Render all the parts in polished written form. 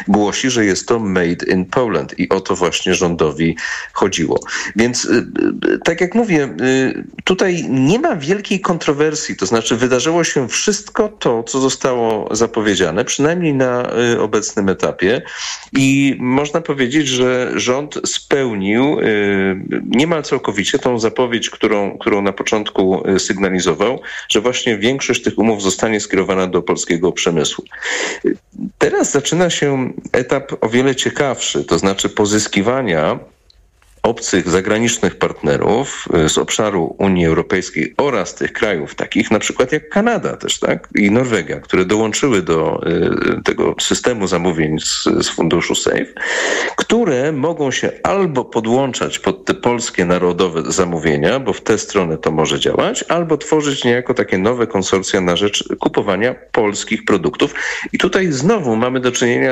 głosi, że jest to made in Poland i o to właśnie rządowi chodziło. Więc tak jak mówię, tutaj nie ma wielkiej kontrowersji, to znaczy wydarzyło się wszystko to, co zostało zapowiedziane, przynajmniej na obecnym etapie i można powiedzieć, że rząd spełnił niemal całkowicie tą zapowiedź, którą na początku sygnalizował, że właśnie większość tych umów zostanie skierowana do polskiego przemysłu. Teraz zaczyna się etap o wiele ciekawszy, to znaczy pozyskiwania obcych, zagranicznych partnerów z obszaru Unii Europejskiej oraz tych krajów takich na przykład jak Kanada też, tak? I Norwegia, które dołączyły do tego systemu zamówień z funduszu SAFE, które mogą się albo podłączać pod te polskie narodowe zamówienia, bo w tę stronę to może działać, albo tworzyć niejako takie nowe konsorcja na rzecz kupowania polskich produktów. I tutaj znowu mamy do czynienia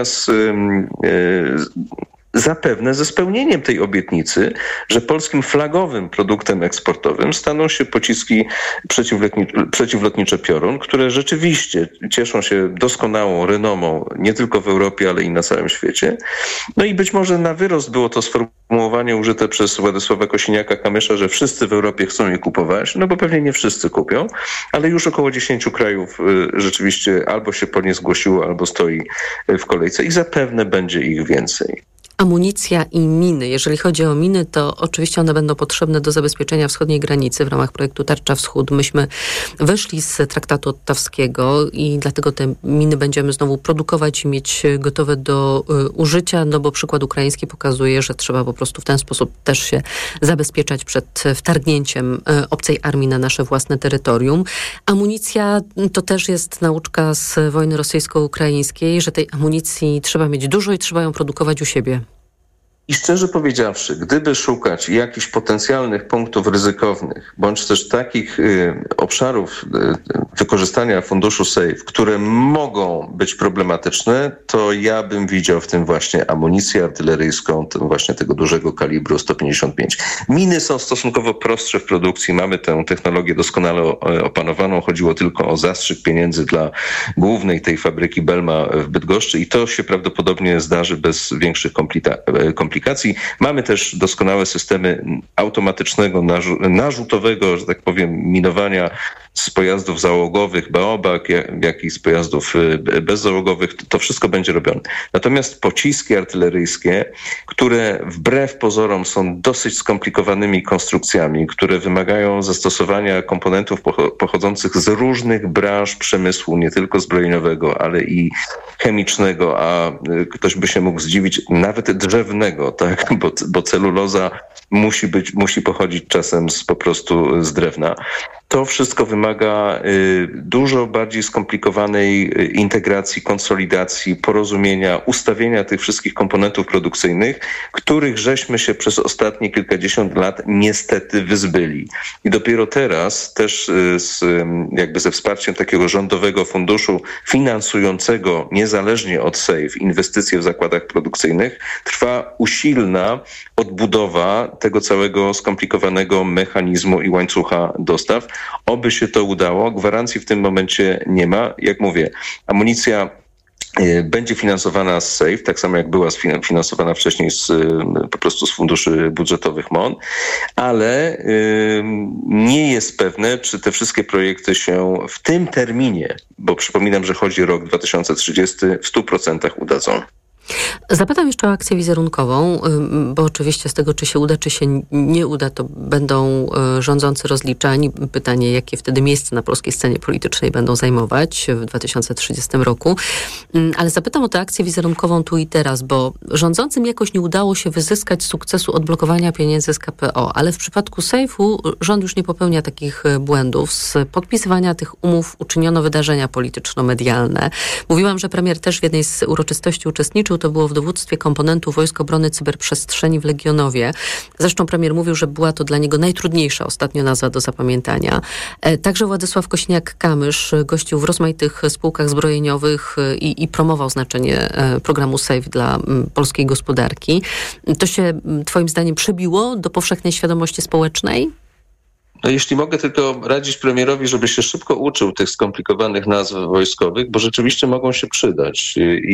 zapewne ze spełnieniem tej obietnicy, że polskim flagowym produktem eksportowym staną się pociski przeciwlotnicze Piorun, które rzeczywiście cieszą się doskonałą renomą nie tylko w Europie, ale i na całym świecie. No i być może na wyrost było to sformułowanie użyte przez Władysława Kosiniaka-Kamysza, że wszyscy w Europie chcą je kupować, no bo pewnie nie wszyscy kupią, ale już około 10 krajów rzeczywiście albo się po nie zgłosiło, albo stoi w kolejce i zapewne będzie ich więcej. Amunicja i miny. Jeżeli chodzi o miny, to oczywiście one będą potrzebne do zabezpieczenia wschodniej granicy w ramach projektu Tarcza Wschód. Myśmy wyszli z traktatu ottawskiego i dlatego te miny będziemy znowu produkować i mieć gotowe do użycia, no bo przykład ukraiński pokazuje, że trzeba po prostu w ten sposób też się zabezpieczać przed wtargnięciem obcej armii na nasze własne terytorium. Amunicja to też jest nauczka z wojny rosyjsko-ukraińskiej, że tej amunicji trzeba mieć dużo i trzeba ją produkować u siebie. I szczerze powiedziawszy, gdyby szukać jakichś potencjalnych punktów ryzykownych, bądź też takich obszarów wykorzystania funduszu SAFE, które mogą być problematyczne, to ja bym widział w tym właśnie amunicję artyleryjską, właśnie tego dużego kalibru 155. Miny są stosunkowo prostsze w produkcji, mamy tę technologię doskonale opanowaną, chodziło tylko o zastrzyk pieniędzy dla głównej tej fabryki Belma w Bydgoszczy i to się prawdopodobnie zdarzy bez większych komplikacji. Mamy też doskonałe systemy automatycznego, narzutowego, że tak powiem, minowania z pojazdów załogowych, Baobak, jak i z pojazdów bezzałogowych. To wszystko będzie robione. Natomiast pociski artyleryjskie, które wbrew pozorom są dosyć skomplikowanymi konstrukcjami, które wymagają zastosowania komponentów pochodzących z różnych branż przemysłu, nie tylko zbrojeniowego, ale i chemicznego, a ktoś by się mógł zdziwić, nawet drzewnego, tak? Bo celuloza musi pochodzić czasem po prostu z drewna. To wszystko wymaga dużo bardziej skomplikowanej integracji, konsolidacji, porozumienia, ustawienia tych wszystkich komponentów produkcyjnych, których żeśmy się przez ostatnie kilkadziesiąt lat niestety wyzbyli. I dopiero teraz też ze wsparciem takiego rządowego funduszu finansującego niezależnie od SAFE inwestycje w zakładach produkcyjnych trwa usilna odbudowa tego całego skomplikowanego mechanizmu i łańcucha dostaw. Oby się to udało. Gwarancji w tym momencie nie ma. Jak mówię, amunicja będzie finansowana z SAFE, tak samo jak była finansowana wcześniej po prostu z funduszy budżetowych MON, ale nie jest pewne, czy te wszystkie projekty się w tym terminie, bo przypominam, że chodzi o rok 2030, w 100% udadzą. Zapytam jeszcze o akcję wizerunkową, bo oczywiście z tego, czy się uda, czy się nie uda, to będą rządzący rozliczani. Pytanie, jakie wtedy miejsce na polskiej scenie politycznej będą zajmować w 2030 roku. Ale zapytam o tę akcję wizerunkową tu i teraz, bo rządzącym jakoś nie udało się wyzyskać sukcesu odblokowania pieniędzy z KPO, ale w przypadku SAFE-u rząd już nie popełnia takich błędów. Z podpisywania tych umów uczyniono wydarzenia polityczno-medialne. Mówiłam, że premier też w jednej z uroczystości uczestniczył. To było w dowództwie komponentu Wojsk Obrony Cyberprzestrzeni w Legionowie. Zresztą premier mówił, że była to dla niego najtrudniejsza ostatnio nazwa do zapamiętania. Także Władysław Kosiniak-Kamysz gościł w rozmaitych spółkach zbrojeniowych i promował znaczenie programu SAFE dla polskiej gospodarki. To się twoim zdaniem przebiło do powszechnej świadomości społecznej? No jeśli mogę tylko radzić premierowi, żeby się szybko uczył tych skomplikowanych nazw wojskowych, bo rzeczywiście mogą się przydać.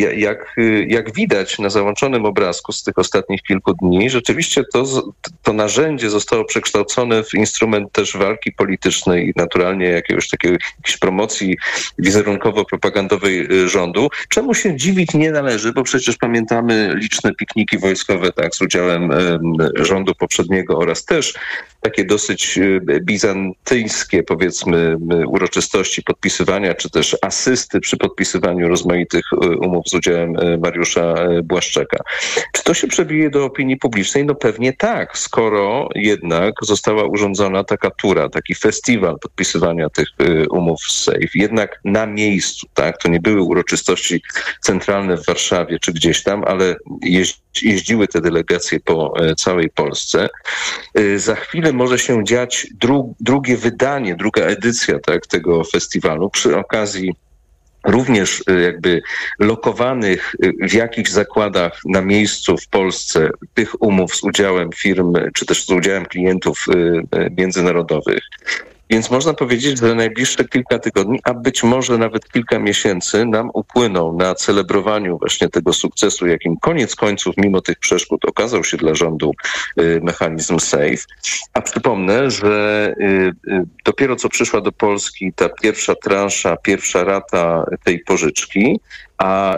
Jak widać na załączonym obrazku z tych ostatnich kilku dni, rzeczywiście to narzędzie zostało przekształcone w instrument też walki politycznej i naturalnie jakiejś promocji wizerunkowo-propagandowej rządu. Czemu się dziwić nie należy, bo przecież pamiętamy liczne pikniki wojskowe z udziałem rządu poprzedniego oraz też takie dosyć bizantyjskie, powiedzmy, uroczystości podpisywania, czy też asysty przy podpisywaniu rozmaitych umów z udziałem Mariusza Błaszczaka. Czy to się przebije do opinii publicznej? No pewnie tak, skoro jednak została urządzona taka tura, taki festiwal podpisywania tych umów z SAFE, jednak na miejscu, tak? To nie były uroczystości centralne w Warszawie czy gdzieś tam, ale jeździły te delegacje po całej Polsce. Za chwilę może się dziać drugie wydanie, druga edycja tego festiwalu przy okazji również jakby lokowanych w jakichś zakładach na miejscu w Polsce tych umów z udziałem firm, czy też z udziałem klientów międzynarodowych. Więc można powiedzieć, że najbliższe kilka tygodni, a być może nawet kilka miesięcy nam upłyną na celebrowaniu właśnie tego sukcesu, jakim koniec końców, mimo tych przeszkód, okazał się dla rządu mechanizm SAFE. A przypomnę, że dopiero co przyszła do Polski ta pierwsza transza, pierwsza rata tej pożyczki, a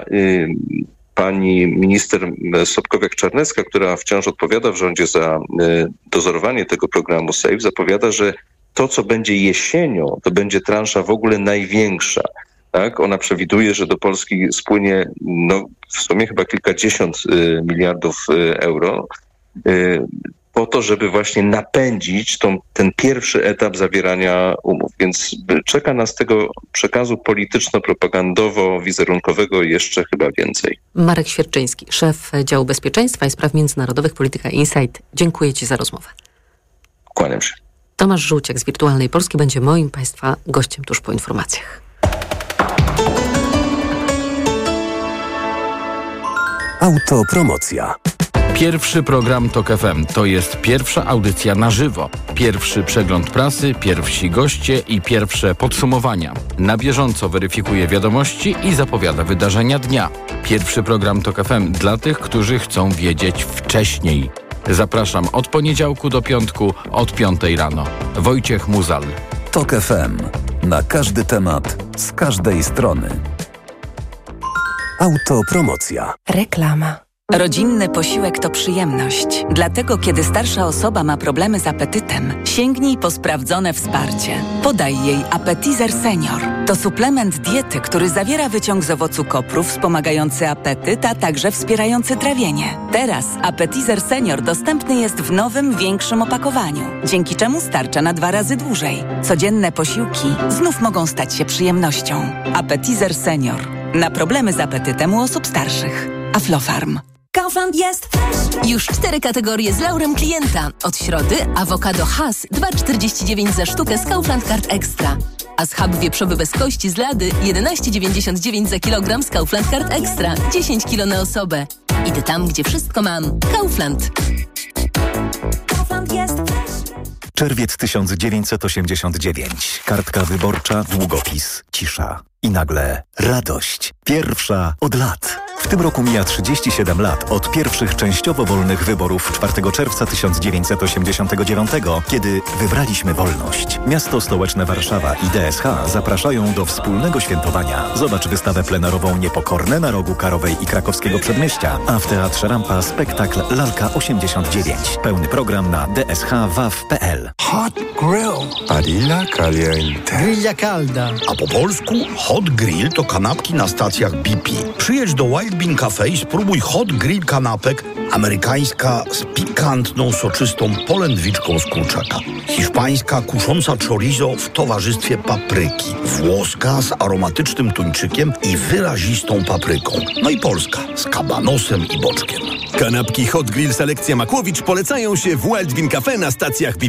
pani minister Sobkowiak-Czarnecka, która wciąż odpowiada w rządzie za dozorowanie tego programu SAFE, zapowiada, że to, co będzie jesienią, to będzie transza w ogóle największa. Tak? Ona przewiduje, że do Polski spłynie w sumie chyba kilkadziesiąt miliardów euro po to, żeby właśnie napędzić ten pierwszy etap zawierania umów. Więc czeka nas tego przekazu polityczno-propagandowo-wizerunkowego jeszcze chyba więcej. Marek Świerczyński, szef działu bezpieczeństwa i spraw międzynarodowych Polityka Insight. Dziękuję Ci za rozmowę. Kłaniam się. Tomasz Żółciak z Wirtualnej Polski będzie moim Państwa gościem tuż po informacjach. Autopromocja. Pierwszy program TOK FM to jest pierwsza audycja na żywo. Pierwszy przegląd prasy, pierwsi goście i pierwsze podsumowania. Na bieżąco weryfikuje wiadomości i zapowiada wydarzenia dnia. Pierwszy program TOK FM dla tych, którzy chcą wiedzieć wcześniej. Zapraszam od poniedziałku do piątku od 5 rano. Wojciech Muzal. TOK FM. Na każdy temat, z każdej strony. Autopromocja. Reklama. Rodzinny posiłek to przyjemność. Dlatego, kiedy starsza osoba ma problemy z apetytem, sięgnij po sprawdzone wsparcie. Podaj jej Appetizer Senior. To suplement diety, który zawiera wyciąg z owocu kopru wspomagający apetyt, a także wspierający trawienie. Teraz Appetizer Senior dostępny jest w nowym, większym opakowaniu, dzięki czemu starcza na 2 razy dłużej. Codzienne posiłki znów mogą stać się przyjemnością. Appetizer Senior. Na problemy z apetytem u osób starszych. Aflofarm. Kaufland jest już 4 kategorie z laurem klienta. Od środy awokado Hass 2,49 za sztukę z Kaufland Card Extra. A schab wieprzowy bez kości z lady 11,99 za kilogram z Kaufland Card Extra. 10 kilo na osobę. Idę tam, gdzie wszystko mam. Kaufland. Kaufland jest. Czerwiec 1989. Kartka wyborcza, długopis, cisza. I nagle radość. Pierwsza od lat. W tym roku mija 37 lat od pierwszych częściowo wolnych wyborów 4 czerwca 1989, kiedy wybraliśmy wolność. Miasto stołeczne Warszawa i DSH zapraszają do wspólnego świętowania. Zobacz wystawę plenerową Niepokorne na rogu Karowej i Krakowskiego Przedmieścia, a w Teatrze Rampa spektakl Lalka 89. Pełny program na dshwaw.pl. Hot Grill. Barilla Caliente. Grilla calda. A po polsku Hot Grill to kanapki na stacjach BP. Przyjedź do Wild Bean Cafe i spróbuj Hot Grill kanapek amerykańska z pikantną, soczystą polędwiczką z kurczaka. Hiszpańska kusząca chorizo w towarzystwie papryki. Włoska z aromatycznym tuńczykiem i wyrazistą papryką. No i polska z kabanosem i boczkiem. Kanapki Hot Grill Selekcja Makłowicz polecają się w Wild Bean Cafe na stacjach BP.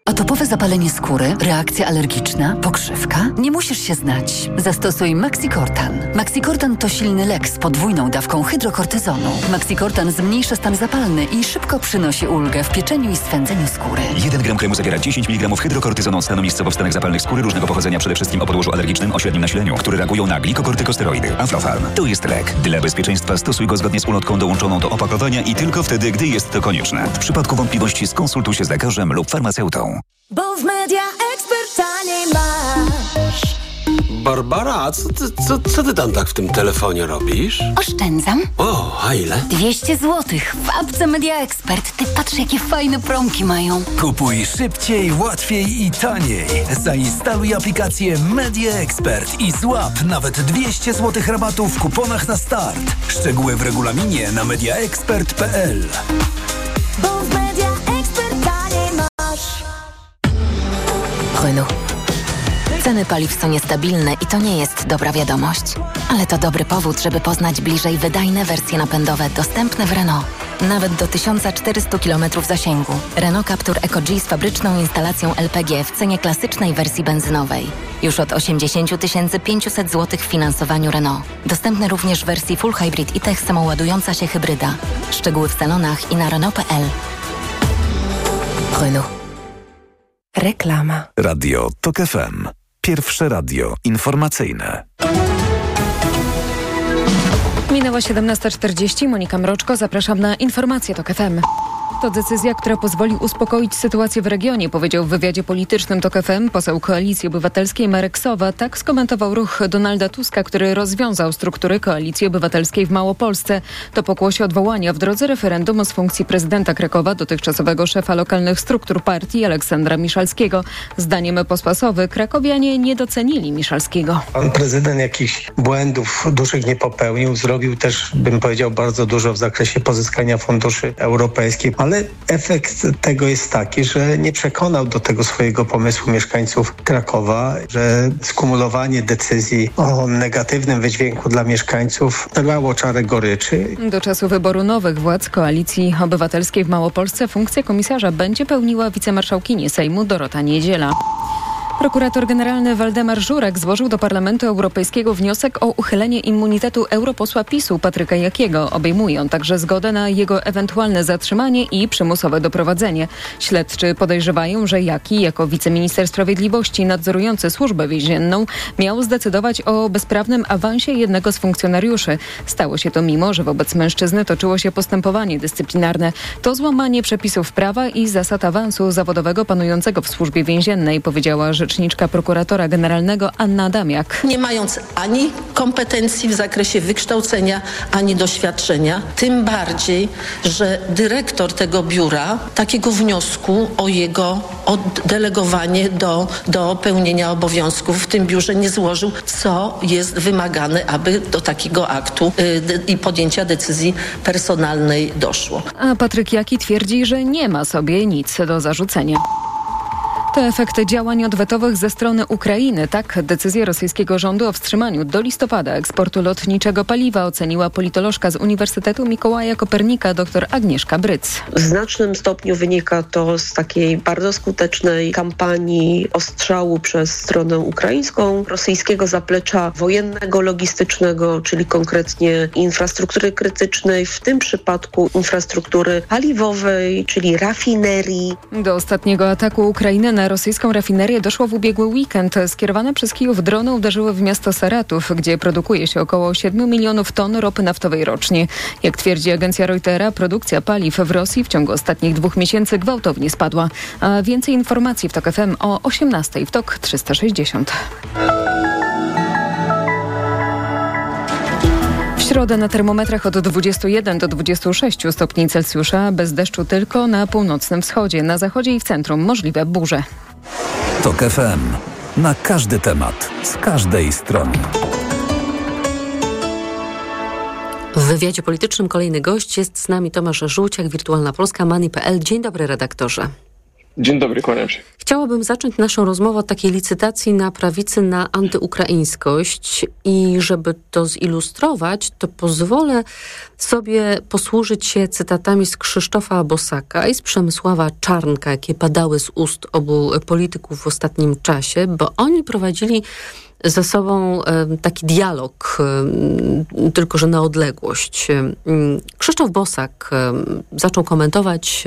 Atopowe zapalenie skóry, reakcja alergiczna, pokrzywka? Nie musisz się znać. Zastosuj Maxicortan. Maxicortan to silny lek z podwójną dawką hydrokortyzonu. Maxicortan zmniejsza stan zapalny i szybko przynosi ulgę w pieczeniu i swędzeniu skóry. 1 gram kremu zawiera 10 mg hydrokortyzonu stanu miejscowo w stanach zapalnych skóry różnego pochodzenia, przede wszystkim o podłożu alergicznym o średnim nasileniu, które reagują na glikokortykosteroidy. Aflofarm. To jest lek. Dla bezpieczeństwa stosuj go zgodnie z ulotką dołączoną do opakowania i tylko wtedy, gdy jest to konieczne. W przypadku wątpliwości skonsultuj się z lekarzem lub farmaceutą. Bo w Media Expert taniej masz. Barbara, co ty tam tak w tym telefonie robisz? Oszczędzam. O, a ile? 200 zł w apce Media Expert. Ty patrz, jakie fajne promki mają. Kupuj szybciej, łatwiej i taniej. Zainstaluj aplikację Media Expert i złap nawet 200 zł rabatu w kuponach na start. Szczegóły w regulaminie na mediaexpert.pl. Bo w Media Expert taniej masz. Renault. Ceny paliw są niestabilne i to nie jest dobra wiadomość. Ale to dobry powód, żeby poznać bliżej wydajne wersje napędowe dostępne w Renault. Nawet do 1400 km zasięgu. Renault Captur Eco-G z fabryczną instalacją LPG w cenie klasycznej wersji benzynowej. Już od 80 500 zł w finansowaniu Renault. Dostępny również w wersji Full Hybrid i Tech samoładująca się hybryda. Szczegóły w salonach i na Renault.pl. Renault. Reklama. Radio TOK FM. Pierwsze radio informacyjne. Minęła 17:40. Monika Mroczko, zapraszam na informacje TOK FM. To decyzja, która pozwoli uspokoić sytuację w regionie, powiedział w wywiadzie politycznym TOK FM poseł Koalicji Obywatelskiej Marek Sowa. Tak skomentował ruch Donalda Tuska, który rozwiązał struktury Koalicji Obywatelskiej w Małopolsce. To pokłosie odwołania w drodze referendum z funkcji prezydenta Krakowa dotychczasowego szefa lokalnych struktur partii Aleksandra Miszalskiego. Zdaniem posła Sowy krakowianie nie docenili Miszalskiego. Pan prezydent jakichś błędów dużych nie popełnił. Zrobił też, bym powiedział, bardzo dużo w zakresie pozyskania funduszy europejskich. Ale efekt tego jest taki, że nie przekonał do tego swojego pomysłu mieszkańców Krakowa, że skumulowanie decyzji o negatywnym wydźwięku dla mieszkańców dawało czarę goryczy. Do czasu wyboru nowych władz Koalicji Obywatelskiej w Małopolsce funkcję komisarza będzie pełniła wicemarszałkini Sejmu Dorota Niedziela. Prokurator generalny Waldemar Żurek złożył do Parlamentu Europejskiego wniosek o uchylenie immunitetu europosła PiS-u Patryka Jakiego. Obejmuje on także zgodę na jego ewentualne zatrzymanie i przymusowe doprowadzenie. Śledczy podejrzewają, że Jaki jako wiceminister sprawiedliwości nadzorujący służbę więzienną miał zdecydować o bezprawnym awansie jednego z funkcjonariuszy. Stało się to mimo, że wobec mężczyzny toczyło się postępowanie dyscyplinarne. To złamanie przepisów prawa i zasad awansu zawodowego panującego w służbie więziennej, powiedziała rzeczniczka prokuratora generalnego Anna Adamiak. Nie mając ani kompetencji w zakresie wykształcenia, ani doświadczenia, tym bardziej, że dyrektor tego biura takiego wniosku o jego oddelegowanie do pełnienia obowiązków w tym biurze nie złożył, co jest wymagane, aby do takiego aktu i podjęcia decyzji personalnej doszło. A Patryk Jaki twierdzi, że nie ma sobie nic do zarzucenia. To efekt działań odwetowych ze strony Ukrainy. Tak decyzję rosyjskiego rządu o wstrzymaniu do listopada eksportu lotniczego paliwa oceniła politolożka z Uniwersytetu Mikołaja Kopernika dr Agnieszka Bryc. W znacznym stopniu wynika to z takiej bardzo skutecznej kampanii ostrzału przez stronę ukraińską, rosyjskiego zaplecza wojennego, logistycznego, czyli konkretnie infrastruktury krytycznej, w tym przypadku infrastruktury paliwowej, czyli rafinerii. Do ostatniego ataku Ukrainy na rosyjską rafinerię doszło w ubiegły weekend. Skierowane przez Kijów drony uderzyły w miasto Saratów, gdzie produkuje się około 7 milionów ton ropy naftowej rocznie. Jak twierdzi agencja Reutera, produkcja paliw w Rosji w ciągu ostatnich 2 miesięcy gwałtownie spadła. A więcej informacji w TOK FM o 18:00 w TOK 360. W środę na termometrach od 21 do 26 stopni Celsjusza, bez deszczu tylko na północnym wschodzie, na zachodzie i w centrum możliwe burze. TOK FM. Na każdy temat, z każdej strony. W wywiadzie politycznym kolejny gość jest z nami Tomasz Żółciak, Wirtualna Polska, Money.pl. Dzień dobry, redaktorze. Dzień dobry, kłaniam się. Chciałabym zacząć naszą rozmowę od takiej licytacji na prawicy na antyukraińskość i żeby to zilustrować, to pozwolę sobie posłużyć się cytatami z Krzysztofa Bosaka i z Przemysława Czarnka, jakie padały z ust obu polityków w ostatnim czasie, bo oni prowadzili ze sobą taki dialog, tylko że na odległość. Krzysztof Bosak zaczął komentować,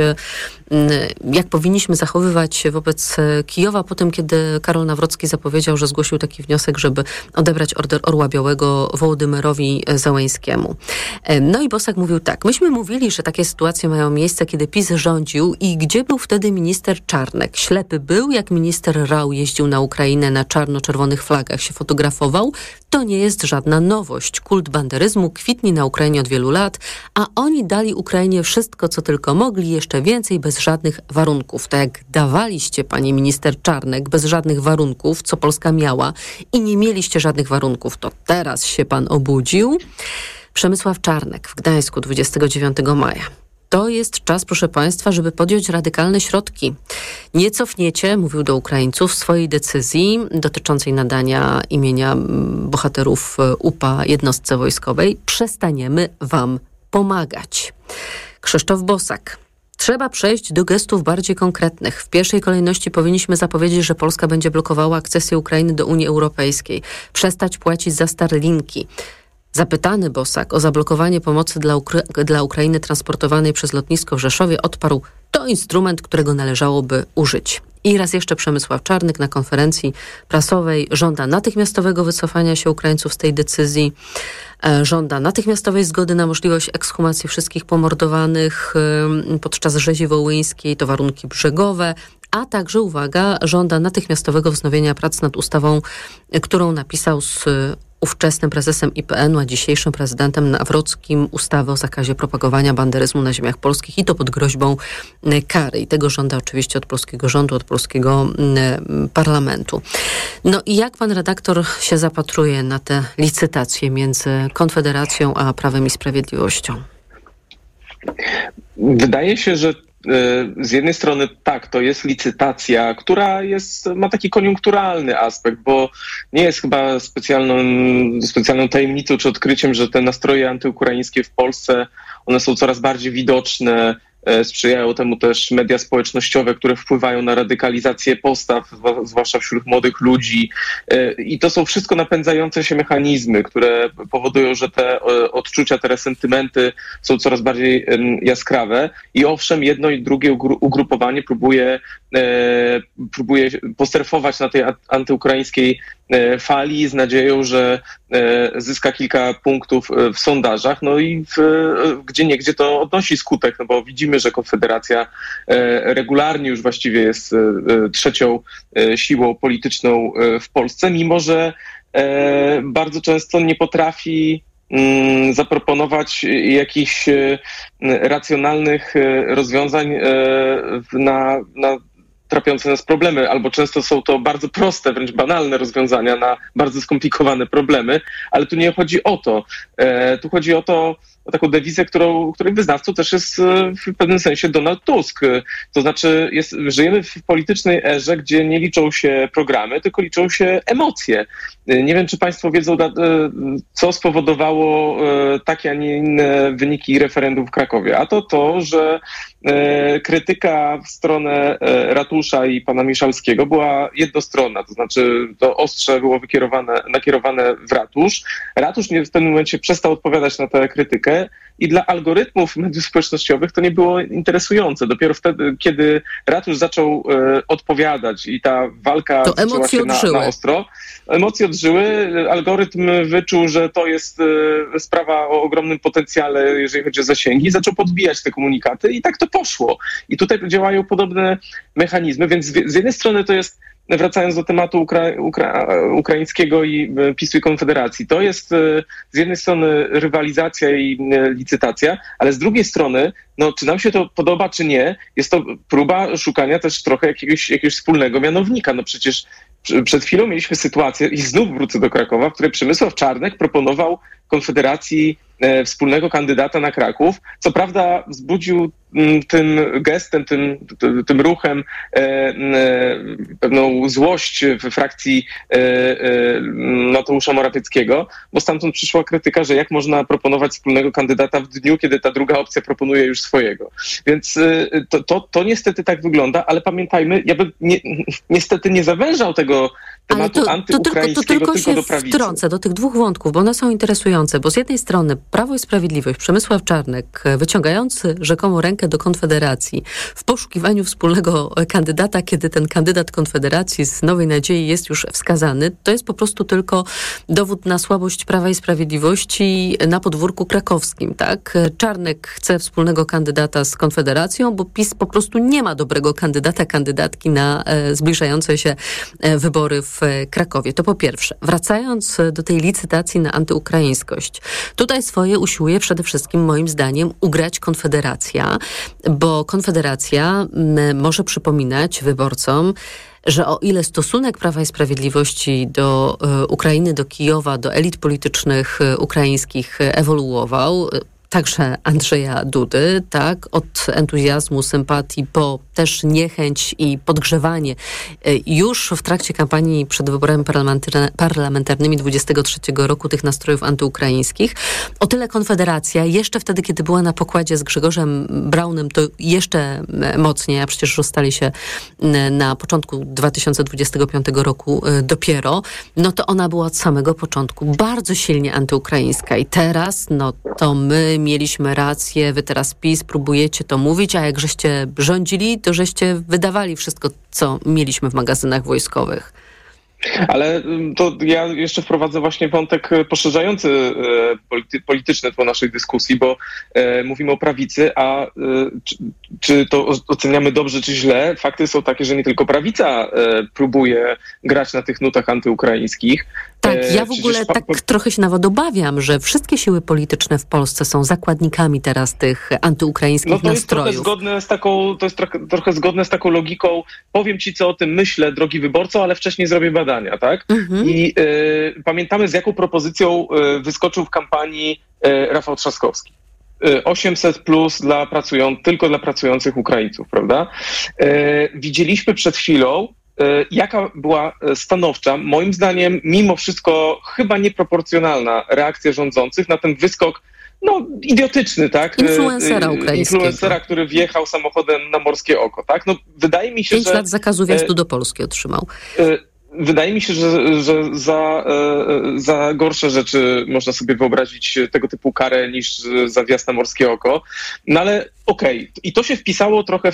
jak powinniśmy zachowywać się wobec Kijowa po tym, kiedy Karol Nawrocki zapowiedział, że zgłosił taki wniosek, żeby odebrać Order Orła Białego Wołodymyrowi Zełenskiemu. No i Bosak mówił tak: myśmy mówili, że takie sytuacje mają miejsce, kiedy PiS rządził i gdzie był wtedy minister Czarnek? Ślepy był, jak minister Rau jeździł na Ukrainę na czarno-czerwonych flagach, się fotografował. To nie jest żadna nowość. Kult banderyzmu kwitnie na Ukrainie od wielu lat, a oni dali Ukrainie wszystko, co tylko mogli, jeszcze więcej, bez żadnych warunków. Tak jak dawaliście, pani minister Czarnek, bez żadnych warunków, co Polska miała i nie mieliście żadnych warunków, to teraz się pan obudził. Przemysław Czarnek w Gdańsku 29 maja. To jest czas, proszę państwa, żeby podjąć radykalne środki. Nie cofniecie, mówił do Ukraińców, swojej decyzji dotyczącej nadania imienia bohaterów UPA jednostce wojskowej. Przestaniemy wam pomagać. Krzysztof Bosak. Trzeba przejść do gestów bardziej konkretnych. W pierwszej kolejności powinniśmy zapowiedzieć, że Polska będzie blokowała akcesję Ukrainy do Unii Europejskiej. Przestać płacić za Starlinki. Zapytany Bosak o zablokowanie pomocy dla Ukrainy transportowanej przez lotnisko w Rzeszowie odparł: to instrument, którego należałoby użyć. I raz jeszcze Przemysław Czarnek na konferencji prasowej żąda natychmiastowego wycofania się Ukraińców z tej decyzji, żąda natychmiastowej zgody na możliwość ekshumacji wszystkich pomordowanych podczas rzezi wołyńskiej, to warunki brzegowe, a także, uwaga, żąda natychmiastowego wznowienia prac nad ustawą, którą napisał z ówczesnym prezesem IPN-u, a dzisiejszym prezydentem Nawrockim, ustawę o zakazie propagowania banderyzmu na ziemiach polskich i to pod groźbą kary. I tego żąda oczywiście od polskiego rządu, od polskiego parlamentu. No i jak pan redaktor się zapatruje na te licytacje między Konfederacją a Prawem i Sprawiedliwością? Wydaje się, że z jednej strony tak, to jest licytacja, która ma taki koniunkturalny aspekt, bo nie jest chyba specjalną tajemnicą czy odkryciem, że te nastroje antyukraińskie w Polsce, one są coraz bardziej widoczne. Sprzyjają temu też media społecznościowe, które wpływają na radykalizację postaw, zwłaszcza wśród młodych ludzi. I to są wszystko napędzające się mechanizmy, które powodują, że te odczucia, te resentymenty są coraz bardziej jaskrawe. I owszem, jedno i drugie ugrupowanie próbuje posterfować na tej antyukraińskiej fali z nadzieją, że zyska kilka punktów w sondażach, no i gdzieniegdzie to odnosi skutek, no bo widzimy, że Konfederacja regularnie już właściwie jest trzecią siłą polityczną w Polsce, mimo że bardzo często nie potrafi zaproponować jakichś racjonalnych rozwiązań na trapiące nas problemy, albo często są to bardzo proste, wręcz banalne rozwiązania na bardzo skomplikowane problemy, ale tu nie chodzi o to. Tu chodzi o taką dewizę, której wyznawcą też jest w pewnym sensie Donald Tusk. To znaczy żyjemy w politycznej erze, gdzie nie liczą się programy, tylko liczą się emocje. Nie wiem, czy państwo wiedzą, co spowodowało takie, a nie inne wyniki referendum w Krakowie. A to, że krytyka w stronę ratusza i pana Miszalskiego była jednostronna. To znaczy to ostrze było nakierowane w ratusz. Ratusz w pewnym momencie przestał odpowiadać na tę krytykę i dla algorytmów mediów społecznościowych to nie było interesujące. Dopiero wtedy, kiedy ratusz zaczął odpowiadać i ta walka zaczęła się na ostro, emocje odżyły, algorytm wyczuł, że to jest sprawa o ogromnym potencjale, jeżeli chodzi o zasięgi, zaczął podbijać te komunikaty i tak to poszło. I tutaj działają podobne mechanizmy, więc z jednej strony to jest, wracając do tematu ukraińskiego i PiS-u i Konfederacji, to jest z jednej strony rywalizacja i licytacja, ale z drugiej strony, czy nam się to podoba, czy nie, jest to próba szukania też trochę jakiegoś wspólnego mianownika. Przecież przed chwilą mieliśmy sytuację, i znów wrócę do Krakowa, w której Przemysław Czarnek proponował Konfederacji wspólnego kandydata na Kraków. Co prawda wzbudził tym gestem, tym ruchem pewną złość w frakcji Mateusza Morawieckiego, bo stamtąd przyszła krytyka, że jak można proponować wspólnego kandydata w dniu, kiedy ta druga opcja proponuje już swojego. Więc to niestety tak wygląda, ale pamiętajmy, ja bym niestety nie zawężał tego tematu antyukraińskiego tylko do prawicy. Wtrącę do tych dwóch wątków, bo one są interesujące, bo z jednej strony Prawo i Sprawiedliwość, Przemysław Czarnek, wyciągający rzekomo rękę do Konfederacji w poszukiwaniu wspólnego kandydata, kiedy ten kandydat Konfederacji z Nowej Nadziei jest już wskazany, to jest po prostu tylko dowód na słabość Prawa i Sprawiedliwości na podwórku krakowskim, tak? Czarnek chce wspólnego kandydata z Konfederacją, bo PiS po prostu nie ma dobrego kandydatki na zbliżające się wybory w Krakowie. To po pierwsze. Wracając do tej licytacji na antyukraińskość. Tutaj swoje usiłuje przede wszystkim, moim zdaniem, ugrać Konfederacja, bo Konfederacja może przypominać wyborcom, że o ile stosunek Prawa i Sprawiedliwości do Ukrainy, do Kijowa, do elit politycznych ukraińskich ewoluował, także Andrzeja Dudy, tak, od entuzjazmu, sympatii po też niechęć i podgrzewanie już w trakcie kampanii przed wyborami parlamentarnymi 23 roku tych nastrojów antyukraińskich. O tyle Konfederacja, jeszcze wtedy, kiedy była na pokładzie z Grzegorzem Braunem, to jeszcze mocniej, a przecież rozstali się na początku 2025 roku dopiero, no to ona była od samego początku bardzo silnie antyukraińska i teraz, no to my mieliśmy rację, wy teraz PiS próbujecie to mówić, a jak żeście rządzili, to żeście wydawali wszystko, co mieliśmy w magazynach wojskowych. Ale to ja jeszcze wprowadzę właśnie wątek poszerzający polityczne tło naszej dyskusji, bo mówimy o prawicy, a czy to oceniamy dobrze, czy źle? Fakty są takie, że nie tylko prawica próbuje grać na tych nutach antyukraińskich. Tak, ja w ogóle tak trochę się nawet obawiam, że wszystkie siły polityczne w Polsce są zakładnikami teraz tych antyukraińskich nastrojów. To jest trochę zgodne z taką logiką, powiem ci, co o tym myślę, drogi wyborco, ale wcześniej zrobię badania, tak? Mhm. I pamiętamy, z jaką propozycją wyskoczył w kampanii Rafał Trzaskowski. 800 plus tylko dla pracujących Ukraińców, prawda? Widzieliśmy przed chwilą, jaka była stanowcza, moim zdaniem, mimo wszystko chyba nieproporcjonalna reakcja rządzących na ten wyskok, no idiotyczny, tak? Influencera ukraińskiego. Influencera, który wjechał samochodem na Morskie Oko, tak? No wydaje mi się, 5 lat zakazu wjazdu do Polski otrzymał. Wydaje mi się, że za gorsze rzeczy można sobie wyobrazić tego typu karę niż za wjazd na Morskie Oko. No ale okej. I to się wpisało trochę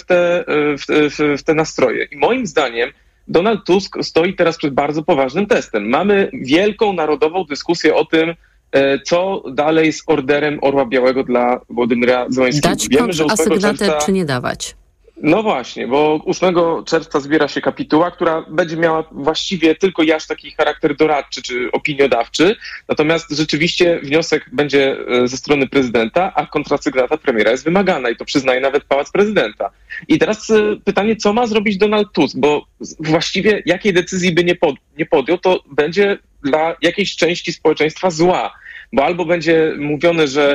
w te nastroje. I moim zdaniem Donald Tusk stoi teraz przed bardzo poważnym testem. Mamy wielką narodową dyskusję o tym, co dalej z orderem Orła Białego dla Władimira Zełenskiego. Dać kontrasygnatę czy nie dawać? No właśnie, bo 8 czerwca zbiera się kapituła, która będzie miała właściwie tylko taki charakter doradczy czy opiniodawczy, natomiast rzeczywiście wniosek będzie ze strony prezydenta, a kontrasygnata premiera jest wymagana i to przyznaje nawet Pałac Prezydenta. I teraz pytanie, co ma zrobić Donald Tusk, bo właściwie jakiej decyzji by nie podjął, to będzie dla jakiejś części społeczeństwa zła. Bo albo będzie mówione, że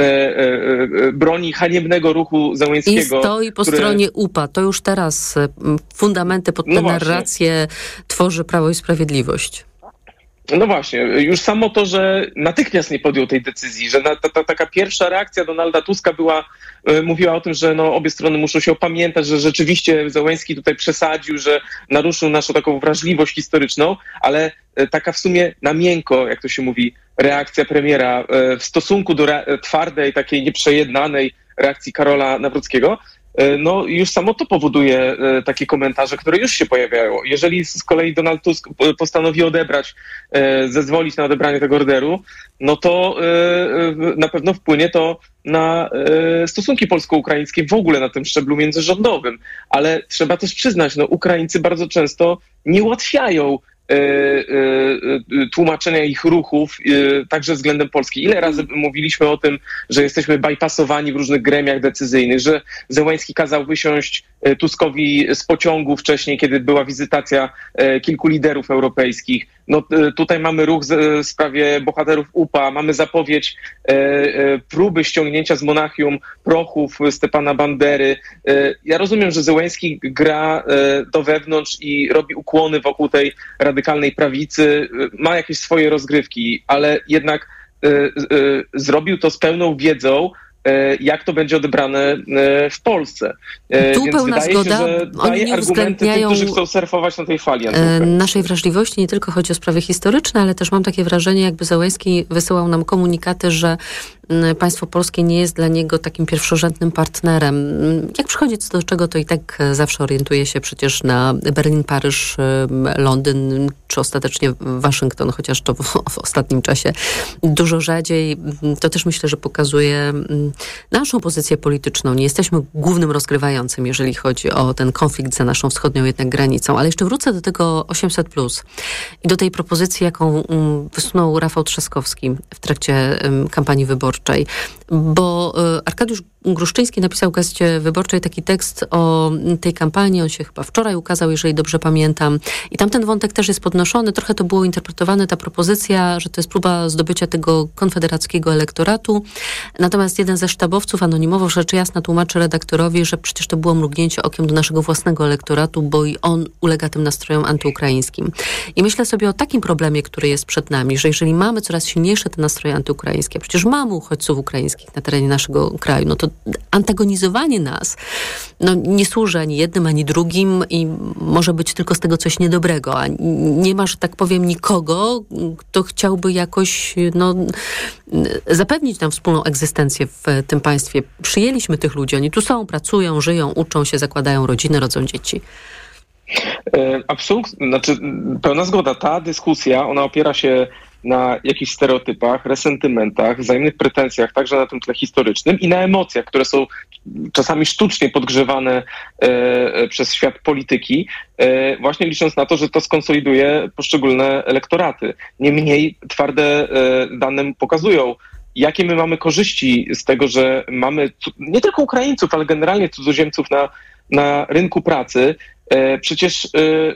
broni haniebnego ruchu Zełenskiego. I stoi po stronie UPA. To już teraz fundamenty pod tę narrację tworzy Prawo i Sprawiedliwość. No właśnie, już samo to, że natychmiast nie podjął tej decyzji, że taka pierwsza reakcja Donalda Tuska mówiła o tym, że obie strony muszą się opamiętać, że rzeczywiście Zełenski tutaj przesadził, że naruszył naszą taką wrażliwość historyczną, ale taka w sumie na miękko, jak to się mówi, reakcja premiera w stosunku do twardej, takiej nieprzejednanej reakcji Karola Nawrockiego, no już samo to powoduje takie komentarze, które już się pojawiają. Jeżeli z kolei Donald Tusk postanowi zezwolić na odebranie tego orderu, no to na pewno wpłynie to na stosunki polsko-ukraińskie w ogóle na tym szczeblu międzyrządowym. Ale trzeba też przyznać, Ukraińcy bardzo często nie ułatwiają tłumaczenia ich ruchów, także względem Polski. Ile razy mówiliśmy o tym, że jesteśmy bypassowani w różnych gremiach decyzyjnych, że Zełenski kazał wysiąść Tuskowi z pociągu wcześniej, kiedy była wizytacja kilku liderów europejskich. No, tutaj mamy ruch w sprawie bohaterów UPA, mamy zapowiedź próby ściągnięcia z Monachium prochów Stepana Bandery. Ja rozumiem, że Zełenski gra do wewnątrz i robi ukłony wokół tej radykalnej prawicy, ma jakieś swoje rozgrywki, ale jednak zrobił to z pełną wiedzą, jak to będzie odebrane w Polsce. Tu Więc pełna wydaje zgoda. się, że Oni daje nie argumenty tym, uwzględniają którzy chcą surfować na tej fali naszej wrażliwości. Nie tylko chodzi o sprawy historyczne, ale też mam takie wrażenie, jakby Zełenski wysyłał nam komunikaty, że państwo polskie nie jest dla niego takim pierwszorzędnym partnerem. Jak przychodzi co do czego, to i tak zawsze orientuje się przecież na Berlin, Paryż, Londyn, czy ostatecznie Waszyngton, chociaż to w ostatnim czasie dużo rzadziej. To też myślę, że pokazuje naszą pozycję polityczną. Nie jesteśmy głównym rozgrywającym, jeżeli chodzi o ten konflikt za naszą wschodnią jednak granicą. Ale jeszcze wrócę do tego 800+ i do tej propozycji, jaką wysunął Rafał Trzaskowski w trakcie kampanii wyborczej. Bo Arkadiusz Gruszczyński napisał w Gazecie Wyborczej taki tekst o tej kampanii. On się chyba wczoraj ukazał, jeżeli dobrze pamiętam. I tam ten wątek też jest podnoszony. Trochę to było interpretowane, ta propozycja, że to jest próba zdobycia tego konfederackiego elektoratu. Natomiast jeden ze sztabowców anonimowo rzecz jasna tłumaczy redaktorowi, że przecież to było mrugnięcie okiem do naszego własnego elektoratu, bo i on ulega tym nastrojom antyukraińskim. I myślę sobie o takim problemie, który jest przed nami, że jeżeli mamy coraz silniejsze te nastroje antyukraińskie, przecież mamy uchodźców ukraińskich na terenie naszego kraju, no to antagonizowanie nas nie służy ani jednym, ani drugim i może być tylko z tego coś niedobrego, a nie ma, że tak powiem, nikogo, kto chciałby jakoś zapewnić nam wspólną egzystencję w tym państwie. Przyjęliśmy tych ludzi, oni tu są, pracują, żyją, uczą się, zakładają rodziny, rodzą dzieci. Absolutnie, pełna zgoda. Ta dyskusja, ona opiera się na jakichś stereotypach, resentymentach, wzajemnych pretensjach, także na tym tle historycznym i na emocjach, które są czasami sztucznie podgrzewane przez świat polityki, właśnie licząc na to, że to skonsoliduje poszczególne elektoraty. Niemniej twarde dane pokazują, jakie my mamy korzyści z tego, że mamy nie tylko Ukraińców, ale generalnie cudzoziemców na rynku pracy. Przecież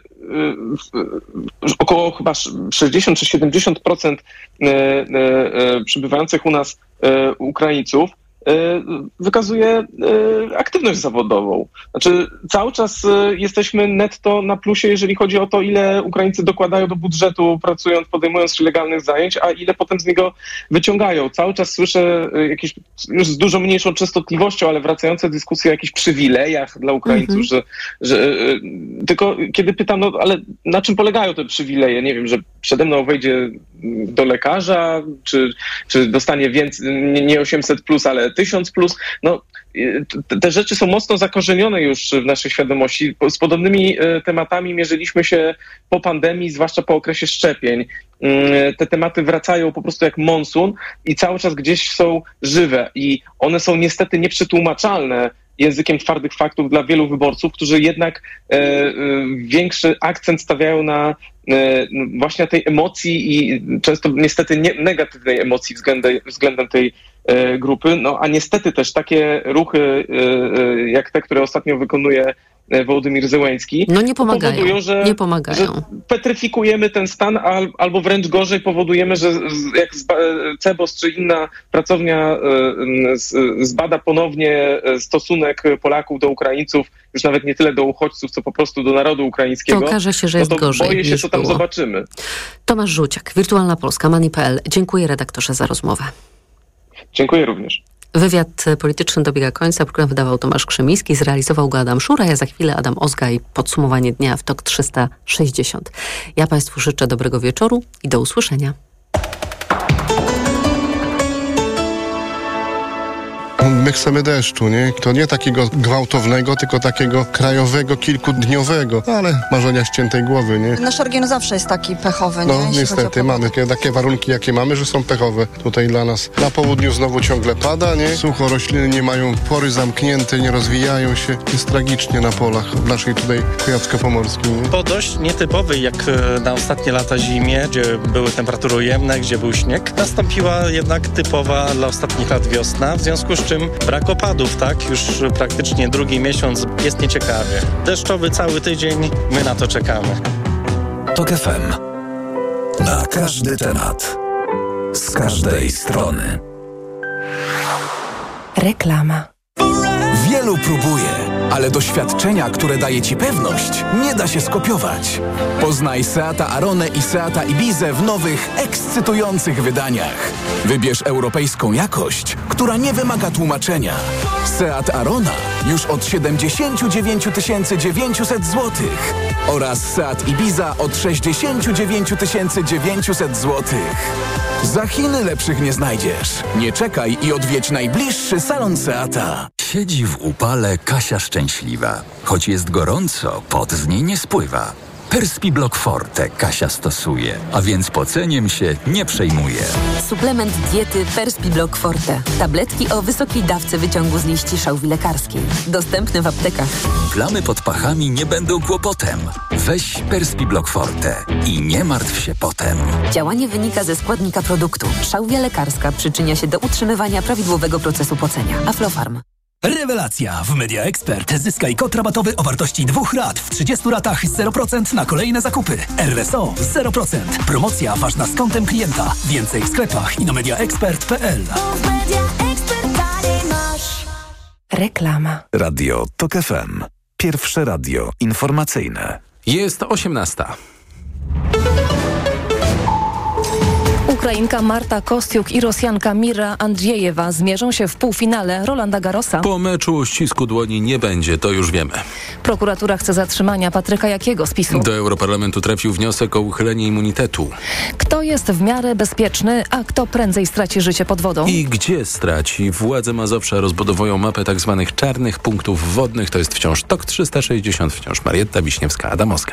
około chyba 60 czy 70% przybywających u nas Ukraińców wykazuje aktywność zawodową. Znaczy cały czas jesteśmy netto na plusie, jeżeli chodzi o to, ile Ukraińcy dokładają do budżetu, pracując, podejmując się legalnych zajęć, a ile potem z niego wyciągają. Cały czas słyszę jakieś, już z dużo mniejszą częstotliwością, ale wracające dyskusje o jakichś przywilejach dla Ukraińców, że tylko kiedy pytam, no ale na czym polegają te przywileje? Nie wiem, że przede mną wejdzie do lekarza, czy dostanie więcej, nie 800+, ale 1000+. No, te rzeczy są mocno zakorzenione już w naszej świadomości. Z podobnymi tematami mierzyliśmy się po pandemii, zwłaszcza po okresie szczepień. Te tematy wracają po prostu jak monsun i cały czas gdzieś są żywe i one są niestety nieprzetłumaczalne językiem twardych faktów dla wielu wyborców, którzy jednak większy akcent stawiają na właśnie tej emocji i często niestety negatywnej emocji względem tej grupy. No a niestety też takie ruchy jak te, które ostatnio wykonuje Wołodymyr Zełenski, nie pomagają, powodują, że petryfikujemy ten stan, albo wręcz gorzej powodujemy, że jak CBOS czy inna pracownia zbada ponownie stosunek Polaków do Ukraińców, już nawet nie tyle do uchodźców, co po prostu do narodu ukraińskiego, to okaże się, że jest gorzej. Boję się, co tam zobaczymy. Tomasz Żółciak, Wirtualna Polska, Money.pl. Dziękuję redaktorze za rozmowę. Dziękuję również. Wywiad polityczny dobiega końca. Program wydawał Tomasz Krzemiński, zrealizował go Adam Szura, ja za chwilę Adam Ozga i podsumowanie dnia w TOK 360. Ja Państwu życzę dobrego wieczoru i do usłyszenia. My chcemy deszczu, nie? To nie takiego gwałtownego, tylko takiego krajowego, kilkudniowego, ale marzenia ściętej głowy, nie? Nasz region zawsze jest taki pechowy, nie? No niestety, mamy takie warunki, jakie mamy, że są pechowe tutaj dla nas. Na południu znowu ciągle pada, nie? Sucho, rośliny nie mają pory zamknięte, nie rozwijają się. Jest tragicznie na polach w naszej tutaj Kujawsko-Pomorskiej, nie? Po dość nietypowej, jak na ostatnie lata zimie, gdzie były temperatury ujemne, gdzie był śnieg, nastąpiła jednak typowa dla ostatnich lat wiosna, w związku z czym brak opadów, tak? Już praktycznie drugi miesiąc jest nieciekawie. Deszczowy cały tydzień, my na to czekamy. TOK FM. Na każdy temat. Z każdej strony. Reklama. Wielu próbuje, ale doświadczenia, które daje Ci pewność, nie da się skopiować. Poznaj Seata Aronę i Seata Ibizę w nowych, ekscytujących wydaniach. Wybierz europejską jakość, która nie wymaga tłumaczenia. Seat Arona już od 79 900 zł oraz Seat Ibiza od 69 900 zł. Za Chiny lepszych nie znajdziesz. Nie czekaj i odwiedź najbliższy salon Seata. Siedzi w upale Kasia szczęśliwa. Choć jest gorąco, pot z niej nie spływa. Perspiblock Forte Kasia stosuje, a więc poceniem się nie przejmuje. Suplement diety Perspiblock Forte. Tabletki o wysokiej dawce wyciągu z liści szałwi lekarskiej. Dostępne w aptekach. Plamy pod pachami nie będą kłopotem. Weź Perspiblock Forte i nie martw się potem. Działanie wynika ze składnika produktu. Szałwia lekarska przyczynia się do utrzymywania prawidłowego procesu pocenia. Aflofarm. Rewelacja! W Media Expert zyskaj kod rabatowy o wartości 2 rat w 30 ratach 0% na kolejne zakupy. RSO 0%. Promocja ważna z kontem klienta. Więcej w sklepach i na mediaexpert.pl. Reklama. Radio TOK FM. Pierwsze radio informacyjne. Jest 18. Ukrainka Marta Kostiuk i Rosjanka Mira Andrzejewa zmierzą się w półfinale Rolanda Garrosa. Po meczu ścisku dłoni nie będzie, to już wiemy. Prokuratura chce zatrzymania Patryka Jakiego z PiS-u. Do Europarlamentu trafił wniosek o uchylenie immunitetu. Kto jest w miarę bezpieczny, a kto prędzej straci życie pod wodą? I gdzie straci? Władze Mazowsza rozbudowują mapę tzw. czarnych punktów wodnych. To jest wciąż TOK 360, wciąż Marietta Wiśniewska-Adamowska.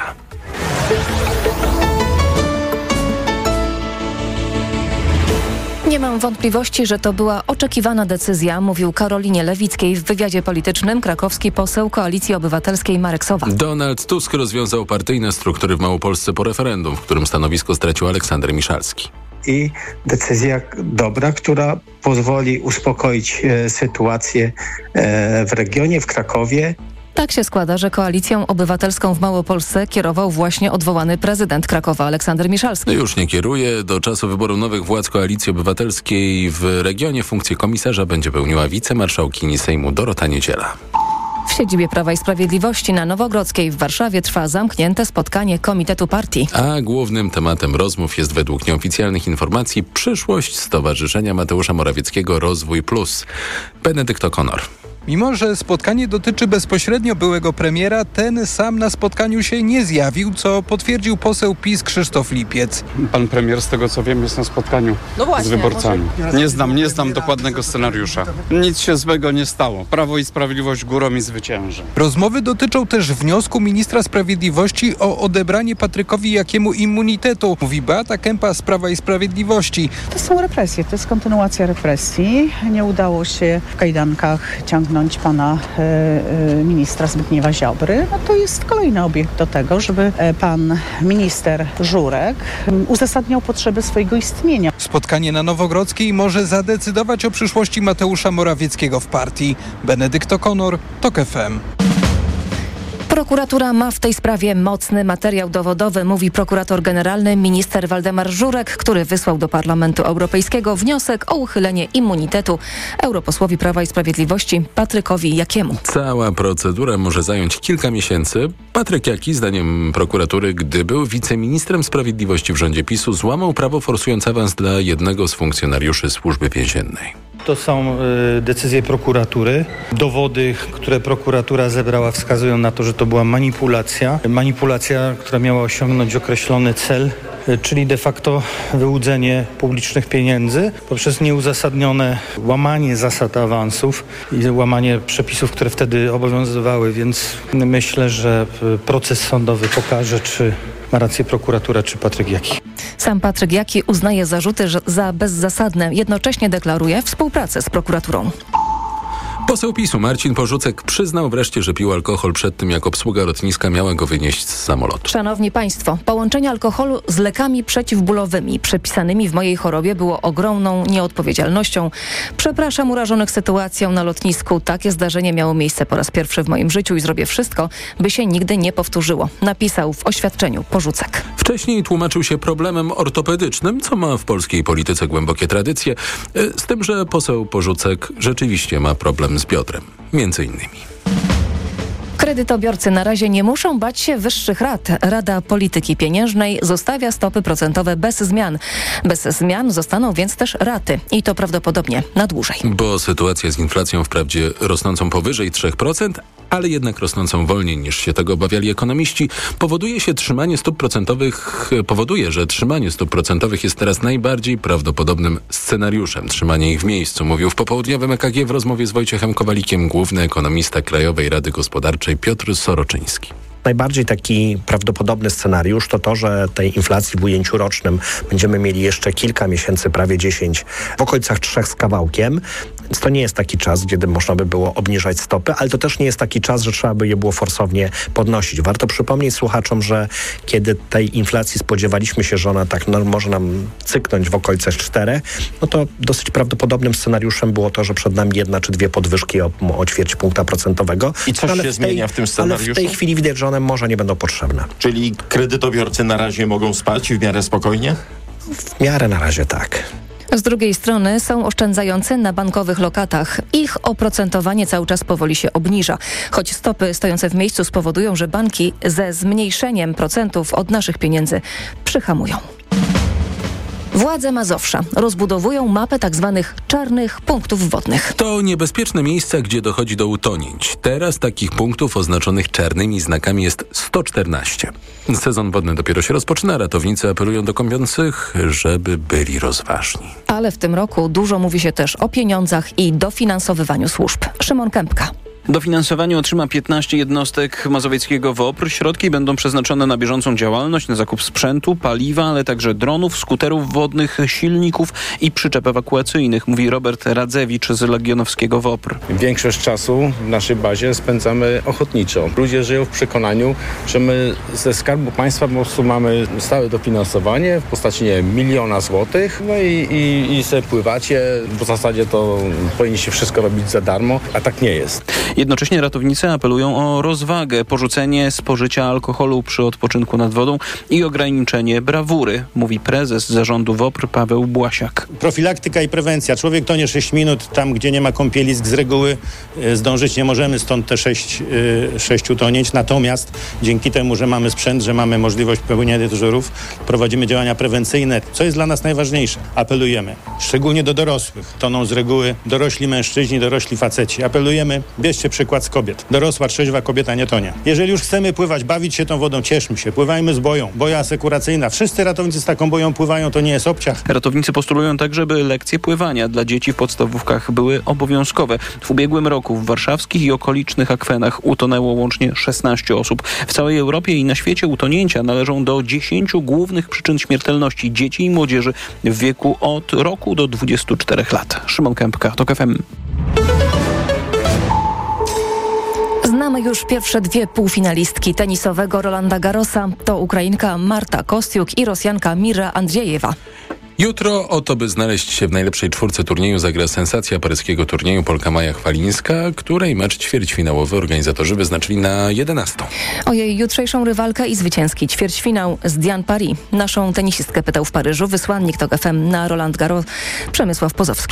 Nie mam wątpliwości, że to była oczekiwana decyzja, mówił Karolinie Lewickiej w wywiadzie politycznym krakowski poseł Koalicji Obywatelskiej Marek Sowa. Donald Tusk rozwiązał partyjne struktury w Małopolsce po referendum, w którym stanowisko stracił Aleksander Miszalski. I decyzja dobra, która pozwoli uspokoić sytuację w regionie, w Krakowie. Tak się składa, że Koalicją Obywatelską w Małopolsce kierował właśnie odwołany prezydent Krakowa Aleksander Miszalski. Już nie kieruje. Do czasu wyboru nowych władz Koalicji Obywatelskiej w regionie funkcję komisarza będzie pełniła wicemarszałkini Sejmu Dorota Niedziela. W siedzibie Prawa i Sprawiedliwości na Nowogrodzkiej w Warszawie trwa zamknięte spotkanie Komitetu Partii. A głównym tematem rozmów jest według nieoficjalnych informacji przyszłość Stowarzyszenia Mateusza Morawieckiego Rozwój Plus. Benedykt O'Connor. Mimo że spotkanie dotyczy bezpośrednio byłego premiera, ten sam na spotkaniu się nie zjawił, co potwierdził poseł PiS Krzysztof Lipiec. Pan premier, z tego co wiem, jest na spotkaniu z wyborcami. Nie znam dokładnego scenariusza. Nic się złego nie stało. Prawo i Sprawiedliwość górą i zwycięży. Rozmowy dotyczą też wniosku ministra sprawiedliwości o odebranie Patrykowi Jakiemu immunitetu, mówi Beata Kempa z Prawa i Sprawiedliwości. To są represje, to jest kontynuacja represji. Nie udało się w kajdankach ciągnąć pana ministra Zbigniewa Ziobry. No to jest kolejny obiekt do tego, żeby pan minister Żurek uzasadniał potrzeby swojego istnienia. Spotkanie na Nowogrodzkiej może zadecydować o przyszłości Mateusza Morawieckiego w partii. Benedykt O'Connor, TOK FM. Prokuratura ma w tej sprawie mocny materiał dowodowy, mówi prokurator generalny minister Waldemar Żurek, który wysłał do Parlamentu Europejskiego wniosek o uchylenie immunitetu europosłowi Prawa i Sprawiedliwości Patrykowi Jakiemu. Cała procedura może zająć kilka miesięcy. Patryk Jaki, zdaniem prokuratury, gdy był wiceministrem sprawiedliwości w rządzie PiS-u, złamał prawo, forsując awans dla jednego z funkcjonariuszy Służby Więziennej. To są decyzje prokuratury. Dowody, które prokuratura zebrała, wskazują na to, że to była manipulacja. Manipulacja, która miała osiągnąć określony cel. czyli de facto wyłudzenie publicznych pieniędzy poprzez nieuzasadnione łamanie zasad awansów i łamanie przepisów, które wtedy obowiązywały, więc myślę, że proces sądowy pokaże, czy ma rację prokuratura, czy Patryk Jaki. Sam Patryk Jaki uznaje zarzuty za bezzasadne. Jednocześnie deklaruje współpracę z prokuraturą. Poseł PiS-u Marcin Porzucek przyznał wreszcie, że pił alkohol przed tym, jak obsługa lotniska miała go wynieść z samolotu. Szanowni Państwo, połączenie alkoholu z lekami przeciwbólowymi przepisanymi w mojej chorobie było ogromną nieodpowiedzialnością. Przepraszam urażonych sytuacją na lotnisku. Takie zdarzenie miało miejsce po raz pierwszy w moim życiu i zrobię wszystko, by się nigdy nie powtórzyło. Napisał w oświadczeniu Porzucek. Wcześniej tłumaczył się problemem ortopedycznym, co ma w polskiej polityce głębokie tradycje, z tym, że poseł Porzucek rzeczywiście ma problem z biodrem, między innymi. Kredytobiorcy na razie nie muszą bać się wyższych rat. Rada Polityki Pieniężnej zostawia stopy procentowe bez zmian. Bez zmian zostaną więc też raty i to prawdopodobnie na dłużej. Bo sytuacja z inflacją wprawdzie rosnącą powyżej 3%, ale jednak rosnącą wolniej niż się tego obawiali ekonomiści, powoduje, że trzymanie stóp procentowych jest teraz najbardziej prawdopodobnym scenariuszem. Trzymanie ich w miejscu, mówił w popołudniowym EKG w rozmowie z Wojciechem Kowalikiem główny ekonomista Krajowej Rady Gospodarczej Piotr Soroczyński. Najbardziej taki prawdopodobny scenariusz to, że tej inflacji w ujęciu rocznym będziemy mieli jeszcze kilka miesięcy, prawie 10, w okolicach 3 z kawałkiem. Więc to nie jest taki czas, kiedy można by było obniżać stopy, ale to też nie jest taki czas, że trzeba by je było forsownie podnosić. Warto przypomnieć słuchaczom, że kiedy tej inflacji spodziewaliśmy się, że ona tak może nam cyknąć w okolicach 4, no to dosyć prawdopodobnym scenariuszem było to, że przed nami 1 czy 2 podwyżki o ćwierć punkta procentowego. I coś się zmienia w tym scenariuszu? Ale w tej chwili widać, że one może nie będą potrzebne. Czyli kredytobiorcy na razie mogą spać w miarę spokojnie? W miarę na razie tak. Z drugiej strony są oszczędzający na bankowych lokatach. Ich oprocentowanie cały czas powoli się obniża. Choć stopy stojące w miejscu spowodują, że banki ze zmniejszeniem procentów od naszych pieniędzy przyhamują. Władze Mazowsza rozbudowują mapę tzw. czarnych punktów wodnych. To niebezpieczne miejsca, gdzie dochodzi do utonięć. Teraz takich punktów oznaczonych czarnymi znakami jest 114. Sezon wodny dopiero się rozpoczyna. Ratownicy apelują do kąpiących, żeby byli rozważni. Ale w tym roku dużo mówi się też o pieniądzach i dofinansowywaniu służb. Szymon Kępka. Dofinansowanie otrzyma 15 jednostek mazowieckiego WOPR. Środki będą przeznaczone na bieżącą działalność, na zakup sprzętu, paliwa, ale także dronów, skuterów wodnych, silników i przyczep ewakuacyjnych, mówi Robert Radzewicz z Legionowskiego WOPR. Większość czasu w naszej bazie spędzamy ochotniczo. Ludzie żyją w przekonaniu, że my ze Skarbu Państwa po prostu mamy stałe dofinansowanie w postaci 1 000 000 złotych, no i sobie pływacie. W zasadzie to powinniście wszystko robić za darmo, a tak nie jest. Jednocześnie ratownicy apelują o rozwagę, porzucenie spożycia alkoholu przy odpoczynku nad wodą i ograniczenie brawury, mówi prezes zarządu WOPR Paweł Błasiak. Profilaktyka i prewencja. Człowiek tonie 6 minut tam, gdzie nie ma kąpielisk, z reguły zdążyć nie możemy, stąd te 6 utonięć. Natomiast dzięki temu, że mamy sprzęt, że mamy możliwość pełnienia dyżurów, prowadzimy działania prewencyjne, co jest dla nas najważniejsze. Apelujemy, szczególnie do dorosłych. Toną z reguły dorośli mężczyźni, dorośli faceci. Apelujemy, bierzcie przykład z kobiet. Dorosła, trzeźwa kobieta nie tonie. Jeżeli już chcemy pływać, bawić się tą wodą, cieszmy się. Pływajmy z boją. Boja asekuracyjna. Wszyscy ratownicy z taką boją pływają, to nie jest obciach. Ratownicy postulują także, by lekcje pływania dla dzieci w podstawówkach były obowiązkowe. W ubiegłym roku w warszawskich i okolicznych akwenach utonęło łącznie 16 osób. W całej Europie i na świecie utonięcia należą do 10 głównych przyczyn śmiertelności dzieci i młodzieży w wieku od roku do 24 lat. Szymon Kępka, TOK FM. Znamy już pierwsze 2 półfinalistki tenisowego Rolanda Garrosa. To Ukrainka Marta Kostiuk i Rosjanka Mira Andrzejewa. Jutro o to, by znaleźć się w najlepszej 4 turnieju, zagra sensacja paryskiego turnieju Polka Maja Chwalińska, której mecz ćwierćfinałowy organizatorzy wyznaczyli na 11. O jej jutrzejszą rywalkę i zwycięski ćwierćfinał z Diane Paris. Naszą tenisistkę pytał w Paryżu wysłannik TOK FM na Roland Garros Przemysław Pozowski.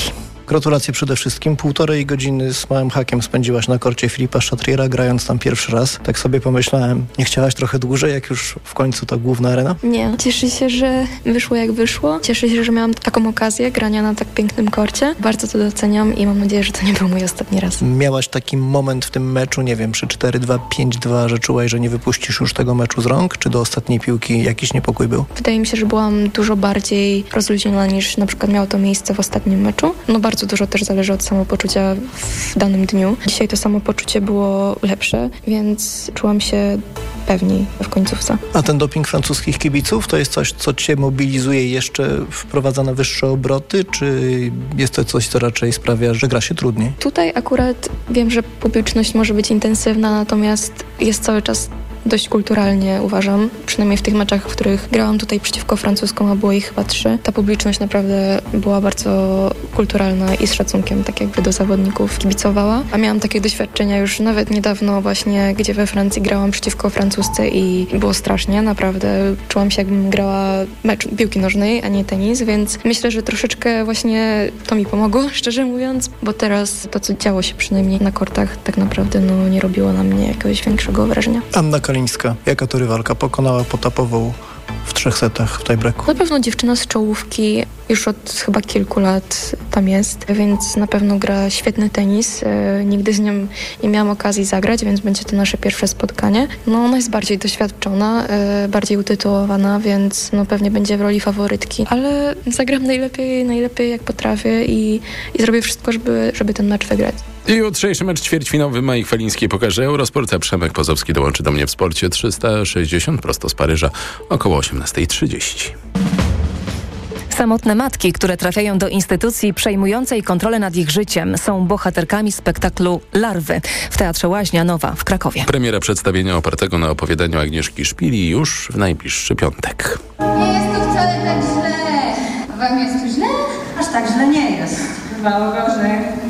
Gratulacje przede wszystkim. 1,5 godziny z małym hakiem spędziłaś na korcie Filipa Chatriera, grając tam pierwszy raz. Tak sobie pomyślałem, nie chciałaś trochę dłużej, jak już w końcu ta główna arena? Nie. Cieszę się, że wyszło jak wyszło. Cieszę się, że miałam taką okazję grania na tak pięknym korcie. Bardzo to doceniam i mam nadzieję, że to nie był mój ostatni raz. Miałaś taki moment w tym meczu, nie wiem, przy 4-2, 5-2, że czułaś, że nie wypuścisz już tego meczu z rąk? Czy do ostatniej piłki jakiś niepokój był? Wydaje mi się, że byłam dużo bardziej rozluźniona niż na przykład miało to miejsce w ostatnim meczu. Bardzo dużo też zależy od samopoczucia w danym dniu. Dzisiaj to samopoczucie było lepsze, więc czułam się pewniej w końcówce. A ten doping francuskich kibiców to jest coś, co cię mobilizuje i jeszcze wprowadza na wyższe obroty, czy jest to coś, co raczej sprawia, że gra się trudniej? Tutaj akurat wiem, że publiczność może być intensywna, natomiast jest cały czas dość kulturalnie, uważam. Przynajmniej w tych meczach, w których grałam tutaj przeciwko francuskom, a było ich chyba 3. Ta publiczność naprawdę była bardzo kulturalna i z szacunkiem tak jakby do zawodników kibicowała. A miałam takie doświadczenia już nawet niedawno właśnie, gdzie we Francji grałam przeciwko francusce i było strasznie. Naprawdę czułam się, jakbym grała mecz piłki nożnej, a nie tenis, więc myślę, że troszeczkę właśnie to mi pomogło, szczerze mówiąc, bo teraz to, co działo się przynajmniej na kortach, tak naprawdę nie robiło na mnie jakiegoś większego wrażenia. Anna Kalińska, jaka to rywalka? Pokonała Potapową w 3 setach w tiebreaku. Na pewno dziewczyna z czołówki, już od chyba kilku lat tam jest, więc na pewno gra świetny tenis. Nigdy z nią nie miałam okazji zagrać, więc będzie to nasze pierwsze spotkanie. Ona jest bardziej doświadczona, bardziej utytułowana, więc pewnie będzie w roli faworytki, ale zagram najlepiej jak potrafię i zrobię wszystko, żeby ten mecz wygrać. I jutrzejszy mecz ćwierćfinałowy Mai Chwalińskiej pokaże Eurosport, a Przemek Pozowski dołączy do mnie w Sporcie 360 prosto z Paryża około 18:30. Samotne matki, które trafiają do instytucji przejmującej kontrolę nad ich życiem, są bohaterkami spektaklu Larwy w Teatrze Łaźnia Nowa w Krakowie. Premiera przedstawienia opartego na opowiadaniu Agnieszki Szpili już w najbliższy piątek. Nie jest to wcale tak źle. Wam jest tu źle? Aż tak źle nie jest. Bywało gorzej.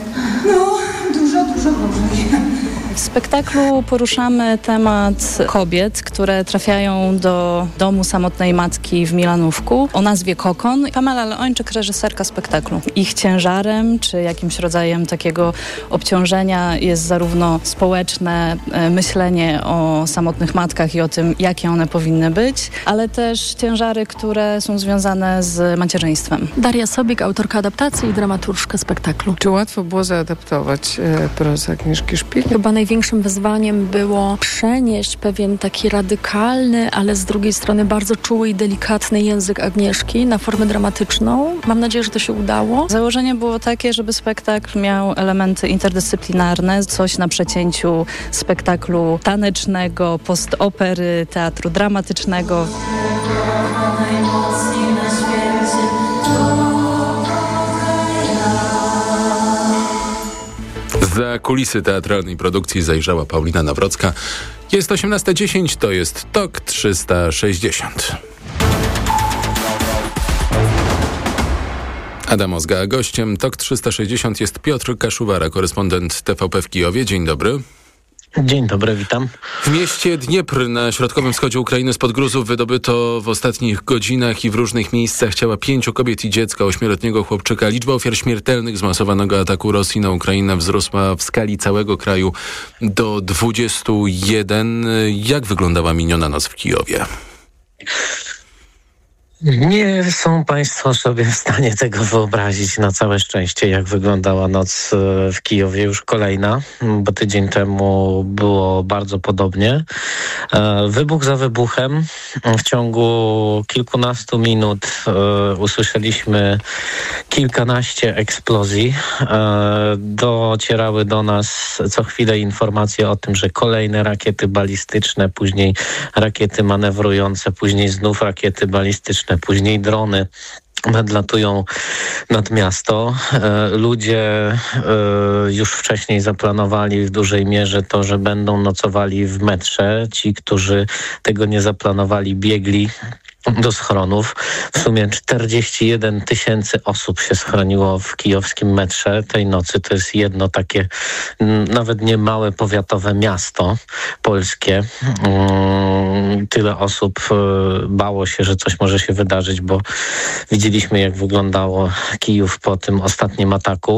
Dużo gorzej. W spektaklu poruszamy temat kobiet, które trafiają do domu samotnej matki w Milanówku o nazwie Kokon. Pamela Leończyk, reżyserka spektaklu. Ich ciężarem, czy jakimś rodzajem takiego obciążenia jest zarówno społeczne myślenie o samotnych matkach i o tym, jakie one powinny być, ale też ciężary, które są związane z macierzyństwem. Daria Sobik, autorka adaptacji i dramaturżka spektaklu. Czy łatwo było zaadaptować prozę Agnieszki Szpili? Chyba największym wyzwaniem było przenieść pewien taki radykalny, ale z drugiej strony bardzo czuły i delikatny język Agnieszki na formę dramatyczną. Mam nadzieję, że to się udało. Założenie było takie, żeby spektakl miał elementy interdyscyplinarne, coś na przecięciu spektaklu tanecznego, postopery, teatru dramatycznego. Za kulisy teatralnej produkcji zajrzała Paulina Nawrocka. Jest 18:10, to jest TOK 360. Adam Ozga, gościem TOK 360 jest Piotr Kaszuwara, korespondent TVP w Kijowie. Dzień dobry. Dzień dobry, witam. W mieście Dniepr na środkowym wschodzie Ukrainy spod gruzów wydobyto w ostatnich godzinach i w różnych miejscach ciała 5 kobiet i dziecka, 8-letniego chłopczyka. Liczba ofiar śmiertelnych zmasowanego ataku Rosji na Ukrainę wzrosła w skali całego kraju do 21. Jak wyglądała miniona noc w Kijowie? Nie są Państwo sobie w stanie tego wyobrazić, na całe szczęście, jak wyglądała noc w Kijowie, już kolejna, bo tydzień temu było bardzo podobnie. Wybuch za wybuchem. W ciągu kilkunastu minut usłyszeliśmy kilkanaście eksplozji. Docierały do nas co chwilę informacje o tym, że kolejne rakiety balistyczne, później rakiety manewrujące, później znów rakiety balistyczne, później drony nadlatują nad miasto. Ludzie już wcześniej zaplanowali w dużej mierze to, że będą nocowali w metrze. Ci, którzy tego nie zaplanowali, biegli do schronów. W sumie 41 000 osób się schroniło w kijowskim metrze tej nocy. To jest jedno takie nawet nie małe powiatowe miasto polskie. Tyle osób bało się, że coś może się wydarzyć, bo widzieliśmy, jak wyglądało Kijów po tym ostatnim ataku.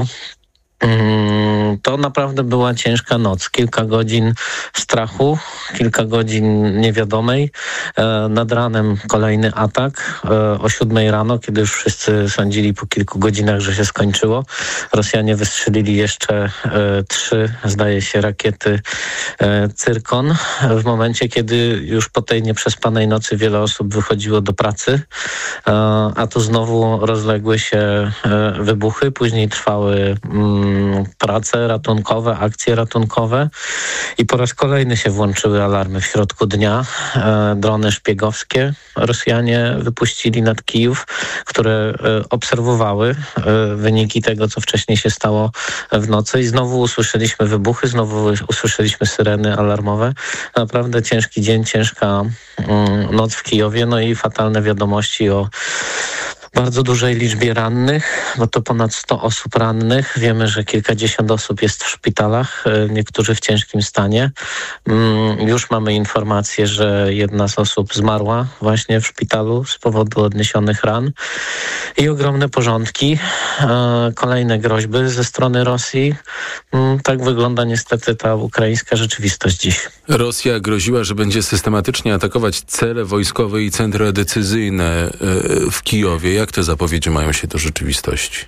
To naprawdę była ciężka noc. Kilka godzin strachu, kilka godzin niewiadomej. Nad ranem kolejny atak o 7 rano, kiedy już wszyscy sądzili po kilku godzinach, że się skończyło. Rosjanie wystrzelili jeszcze 3, zdaje się, rakiety Cyrkon. W momencie, kiedy już po tej nieprzespanej nocy wiele osób wychodziło do pracy, a tu znowu rozległy się wybuchy. Później trwały prace ratunkowe, akcje ratunkowe i po raz kolejny się włączyły alarmy w środku dnia. Drony szpiegowskie Rosjanie wypuścili nad Kijów, które obserwowały wyniki tego, co wcześniej się stało w nocy i znowu usłyszeliśmy wybuchy, znowu usłyszeliśmy syreny alarmowe. Naprawdę ciężki dzień, ciężka noc w Kijowie, no i fatalne wiadomości o bardzo dużej liczbie rannych, bo to ponad 100 osób rannych. Wiemy, że kilkadziesiąt osób jest w szpitalach, niektórzy w ciężkim stanie. Już mamy informację, że jedna z osób zmarła właśnie w szpitalu z powodu odniesionych ran. I ogromne porządki, kolejne groźby ze strony Rosji. Tak wygląda niestety ta ukraińska rzeczywistość dziś. Rosja groziła, że będzie systematycznie atakować cele wojskowe i centra decyzyjne w Kijowie. Jak te zapowiedzi mają się do rzeczywistości?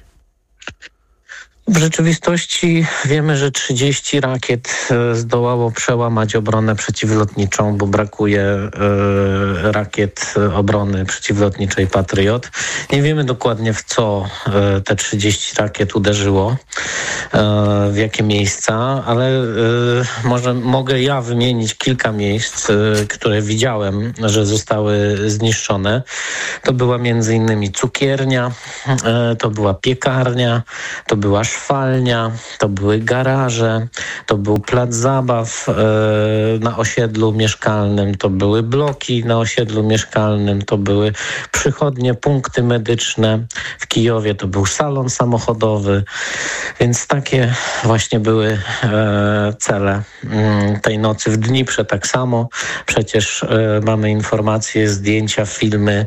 W rzeczywistości wiemy, że 30 rakiet zdołało przełamać obronę przeciwlotniczą, bo brakuje rakiet obrony przeciwlotniczej Patriot. Nie wiemy dokładnie, w co te 30 rakiet uderzyło, w jakie miejsca, ale mogę ja wymienić kilka miejsc, które widziałem, że zostały zniszczone. To była m.in. cukiernia, to była piekarnia, to była szwalnia, to były garaże, to był plac zabaw na osiedlu mieszkalnym, to były bloki na osiedlu mieszkalnym, to były przychodnie, punkty medyczne. W Kijowie to był salon samochodowy, więc takie właśnie były cele tej nocy. W Dniprze tak samo. Przecież mamy informacje, zdjęcia, filmy,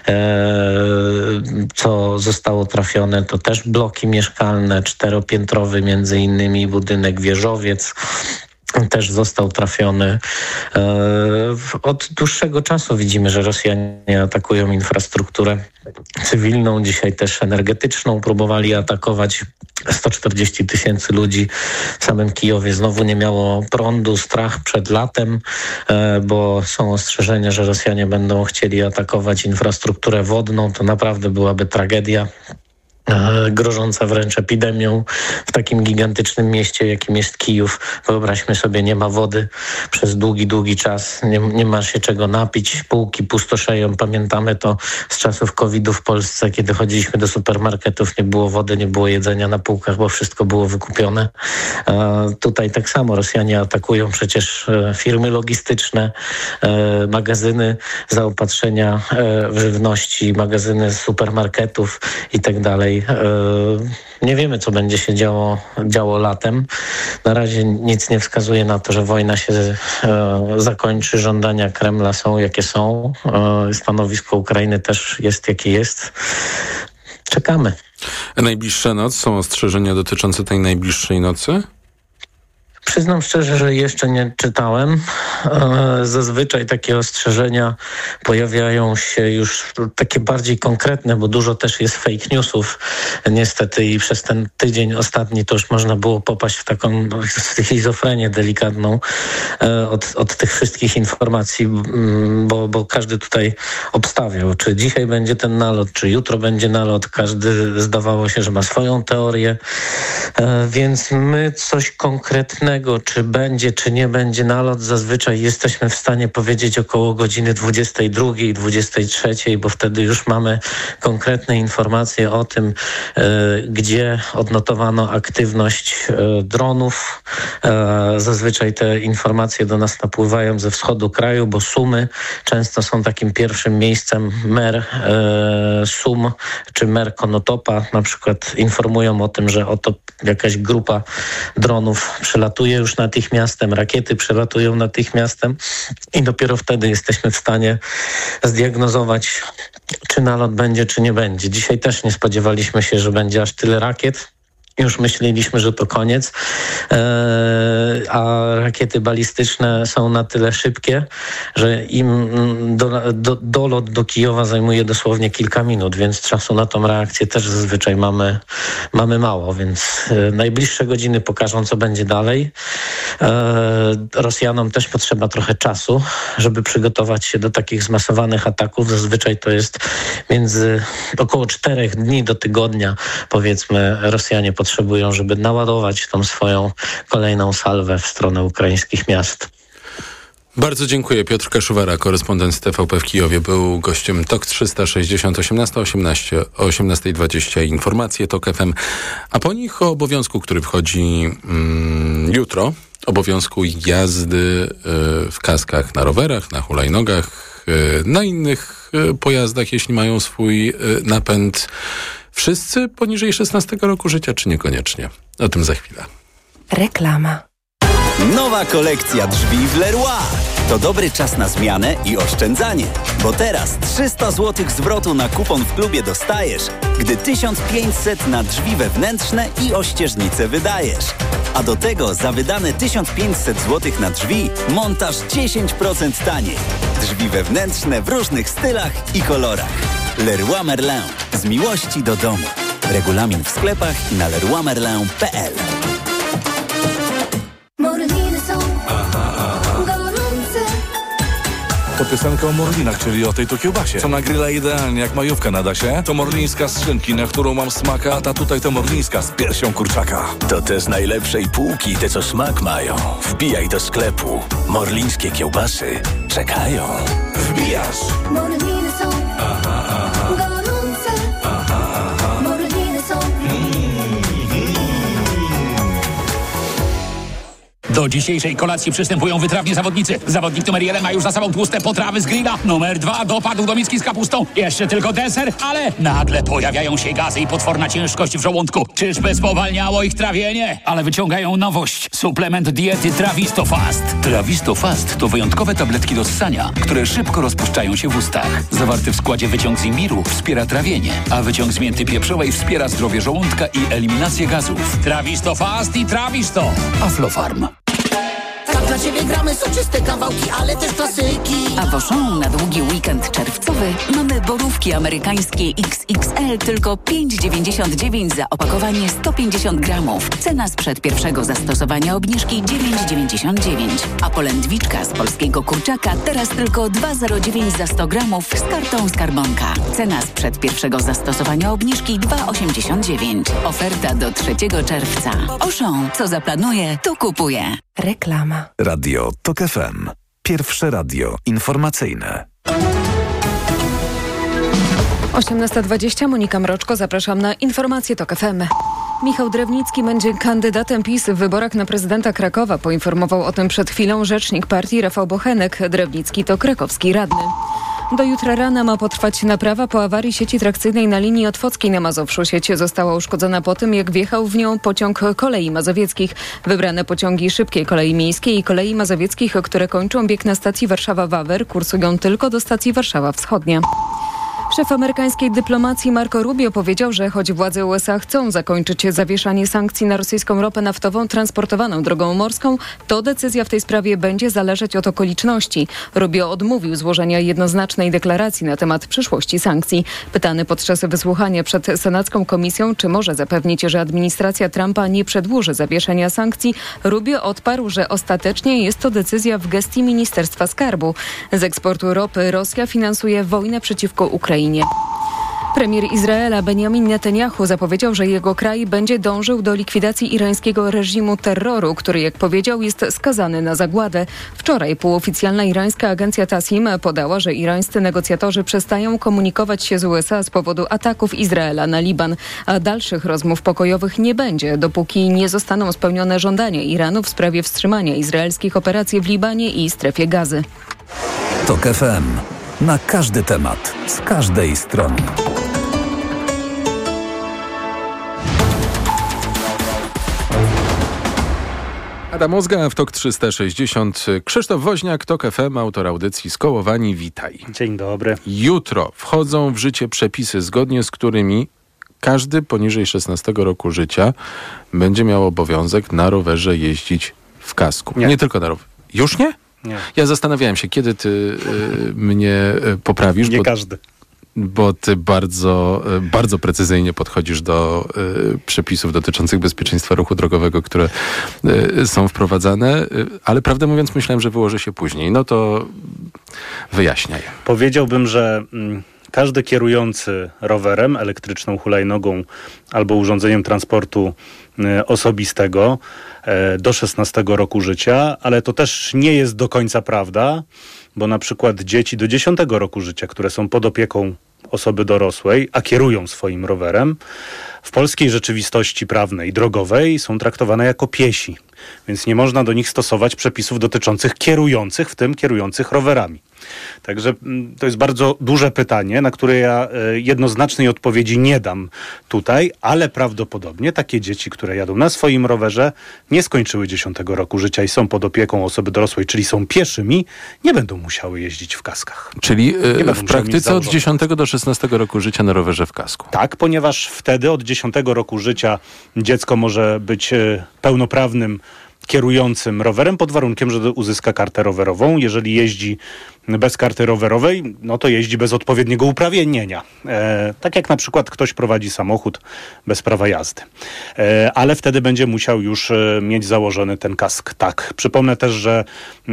co zostało trafione. To też bloki mieszkalne, 4-piętrowy między innymi budynek wieżowiec. Też został trafiony. Od dłuższego czasu widzimy, że Rosjanie atakują infrastrukturę cywilną, dzisiaj też energetyczną. Próbowali atakować 140 000 ludzi w samym Kijowie. Znowu nie miało prądu, strach przed latem, bo są ostrzeżenia, że Rosjanie będą chcieli atakować infrastrukturę wodną. To naprawdę byłaby tragedia, grożąca wręcz epidemią w takim gigantycznym mieście, jakim jest Kijów. Wyobraźmy sobie, nie ma wody przez długi czas, nie ma się czego napić, półki pustoszeją. Pamiętamy to z czasów COVID-u w Polsce, kiedy chodziliśmy do supermarketów, nie było wody, nie było jedzenia na półkach, bo wszystko było wykupione. Tutaj tak samo Rosjanie atakują przecież firmy logistyczne, magazyny zaopatrzenia w żywności, magazyny supermarketów i tak dalej. Nie wiemy, co będzie się działo latem. Na razie nic nie wskazuje na to, że wojna się zakończy. Żądania Kremla są, jakie są. Stanowisko Ukrainy też jest, jakie jest. Czekamy. Najbliższa noc? Są ostrzeżenia dotyczące tej najbliższej nocy? Przyznam szczerze, że jeszcze nie czytałem. Zazwyczaj takie ostrzeżenia pojawiają się już takie bardziej konkretne, bo dużo też jest fake newsów. Niestety i przez ten tydzień ostatni to już można było popaść w taką schizofrenię delikatną od tych wszystkich informacji, bo każdy tutaj obstawiał, czy dzisiaj będzie ten nalot, czy jutro będzie nalot. Każdy zdawało się, że ma swoją teorię, więc my coś konkretnego pewnego, czy będzie, czy nie będzie nalot, zazwyczaj jesteśmy w stanie powiedzieć około godziny 22, 23, bo wtedy już mamy konkretne informacje o tym, gdzie odnotowano aktywność dronów. Zazwyczaj te informacje do nas napływają ze wschodu kraju, bo Sumy często są takim pierwszym miejscem. Mer Sum czy mer Konotopa na przykład informują o tym, że oto jakaś grupa dronów przelatuje już natychmiastem, rakiety przelatują natychmiastem i dopiero wtedy jesteśmy w stanie zdiagnozować, czy nalot będzie, czy nie będzie. Dzisiaj też nie spodziewaliśmy się, że będzie aż tyle rakiet. Już myśleliśmy, że to koniec, a rakiety balistyczne są na tyle szybkie, że im dolot do Kijowa zajmuje dosłownie kilka minut, więc czasu na tą reakcję też zazwyczaj mamy mało, więc najbliższe godziny pokażą, co będzie dalej. Rosjanom też potrzeba trochę czasu, żeby przygotować się do takich zmasowanych ataków. Zazwyczaj to jest między około 4 dni do tygodnia, powiedzmy, Rosjanie potrzebują, żeby naładować tą swoją kolejną salwę w stronę ukraińskich miast. Bardzo dziękuję. Piotr Kaszuwara, korespondent z TVP w Kijowie, był gościem TOK 360 18:20 informacje TOK FM, a po nich o obowiązku, który wchodzi jutro, obowiązku jazdy w kaskach na rowerach, na hulajnogach, na innych pojazdach, jeśli mają swój napęd. Wszyscy poniżej 16 roku życia, czy niekoniecznie? O tym za chwilę. Reklama. Nowa kolekcja drzwi w Leroy. To dobry czas na zmianę i oszczędzanie, bo teraz 300 zł zwrotu na kupon w klubie dostajesz, gdy 1500 na drzwi wewnętrzne i ościeżnice wydajesz. A do tego za wydane 1500 zł na drzwi montaż 10% taniej. Drzwi wewnętrzne w różnych stylach i kolorach. Leroy Merlin. Z miłości do domu. Regulamin w sklepach i na leroymerlin.pl. Morliny są gorące. To piosenka o morlinach, czyli o tej tu kiełbasie, co na grilla idealnie jak majówka nada się. To morlińska z szynki, na którą mam smaka, a tutaj to morlińska z piersią kurczaka. To te z najlepszej półki, te co smak mają. Wbijaj do sklepu. Morlińskie kiełbasy czekają. Wbijasz. Morliny są gorące. Morliny są. Do dzisiejszej kolacji przystępują wytrawni zawodnicy. Zawodnik numer 1 ma już za sobą tłuste potrawy z grilla. Numer 2 dopadł do miski z kapustą. Jeszcze tylko deser, ale nagle pojawiają się gazy i potworna ciężkość w żołądku. Czyżby spowalniało ich trawienie? Ale wyciągają nowość. Suplement diety Trawisto Fast. Trawisto Fast to wyjątkowe tabletki do ssania, które szybko rozpuszczają się w ustach. Zawarty w składzie wyciąg z imbiru wspiera trawienie, a wyciąg z mięty pieprzowej wspiera zdrowie żołądka i eliminację gazów. Trawisto Fast i Trawisto. Aflofarm. Tak dla ciebie gramy soczyste kawałki, ale też klasyki. A w Auchan na długi weekend czerwcowy mamy borówki amerykańskie XXL tylko 5,99 za opakowanie 150 gramów. Cena sprzed pierwszego zastosowania obniżki 9,99. A polędwiczka z polskiego kurczaka teraz tylko 2,09 za 100 gramów z kartą Skarbonka. Cena sprzed pierwszego zastosowania obniżki 2,89. Oferta do 3 czerwca. Auchan, co zaplanuje, to kupuje. Reklama. Radio TOK FM. Pierwsze radio informacyjne. 18:20, Monika Mroczko, zapraszam na informacje TOK FM. Michał Drewnicki będzie kandydatem PiS w wyborach na prezydenta Krakowa. Poinformował o tym przed chwilą rzecznik partii Rafał Bochenek. Drewnicki to krakowski radny. Do jutra rana ma potrwać naprawa po awarii sieci trakcyjnej na linii Otwockiej na Mazowszu. Sieć została uszkodzona po tym, jak wjechał w nią pociąg kolei mazowieckich. Wybrane pociągi szybkiej kolei miejskiej i kolei mazowieckich, które kończą bieg na stacji Warszawa-Wawer, kursują tylko do stacji Warszawa Wschodnia. Szef amerykańskiej dyplomacji Marco Rubio powiedział, że choć władze USA chcą zakończyć zawieszanie sankcji na rosyjską ropę naftową transportowaną drogą morską, to decyzja w tej sprawie będzie zależeć od okoliczności. Rubio odmówił złożenia jednoznacznej deklaracji na temat przyszłości sankcji. Pytany podczas wysłuchania przed senacką komisją, czy może zapewnić, że administracja Trumpa nie przedłuży zawieszenia sankcji, Rubio odparł, że ostatecznie jest to decyzja w gestii Ministerstwa Skarbu. Z eksportu ropy Rosja finansuje wojnę przeciwko Ukrainie. Premier Izraela Benjamin Netanyahu zapowiedział, że jego kraj będzie dążył do likwidacji irańskiego reżimu terroru, który, jak powiedział, jest skazany na zagładę. Wczoraj półoficjalna irańska agencja Tassim podała, że irańscy negocjatorzy przestają komunikować się z USA z powodu ataków Izraela na Liban, a dalszych rozmów pokojowych nie będzie, dopóki nie zostaną spełnione żądania Iranu w sprawie wstrzymania izraelskich operacji w Libanie i strefie Gazy. TOK FM. Na każdy temat, z każdej strony. Adam Mózga w TOK 360. Krzysztof Woźniak, TOK FM, autor audycji Skołowani. Witaj. Dzień dobry. Jutro wchodzą w życie przepisy, zgodnie z którymi każdy poniżej 16 roku życia będzie miał obowiązek na rowerze jeździć w kasku. Nie tylko na rowerze. Już nie? Nie. Ja zastanawiałem się, kiedy ty mnie poprawisz. Nie każdy. Bo ty bardzo precyzyjnie podchodzisz do przepisów dotyczących bezpieczeństwa ruchu drogowego, które są wprowadzane, ale prawdę mówiąc myślałem, że wyłoży się później. No to wyjaśniaj. Powiedziałbym, że każdy kierujący rowerem, elektryczną hulajnogą albo urządzeniem transportu osobistego do 16 roku życia, ale to też nie jest do końca prawda, bo na przykład dzieci do 10 roku życia, które są pod opieką osoby dorosłej, a kierują swoim rowerem, w polskiej rzeczywistości prawnej, drogowej są traktowane jako piesi. Więc nie można do nich stosować przepisów dotyczących kierujących, w tym kierujących rowerami. Także to jest bardzo duże pytanie, na które ja jednoznacznej odpowiedzi nie dam tutaj, ale prawdopodobnie takie dzieci, które jadą na swoim rowerze, nie skończyły 10 roku życia i są pod opieką osoby dorosłej, czyli są pieszymi, nie będą musiały jeździć w kaskach. Czyli w praktyce od 10 do 16 roku życia na rowerze w kasku. Tak, ponieważ wtedy od 10 roku życia dziecko może być pełnoprawnym kierującym rowerem pod warunkiem, że uzyska kartę rowerową. Jeżeli jeździ bez karty rowerowej, no to jeździ bez odpowiedniego uprawnienia. Tak jak na przykład ktoś prowadzi samochód bez prawa jazdy. Ale wtedy będzie musiał już mieć założony ten kask. Tak. Przypomnę też, że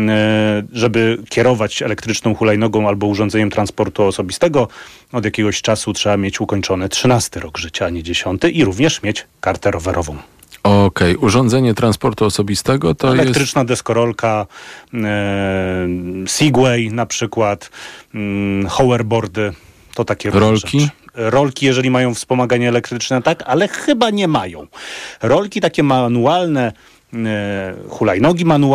żeby kierować elektryczną hulajnogą albo urządzeniem transportu osobistego, od jakiegoś czasu trzeba mieć ukończony 13 rok życia, a nie 10 i również mieć kartę rowerową. Okej, urządzenie transportu osobistego to elektryczna deskorolka, Segway na przykład, hoverboardy, to takie rolki. Rzeczy. Rolki, jeżeli mają wspomaganie elektryczne, tak, ale chyba nie mają. Rolki takie manualne, hulajnogi manualne,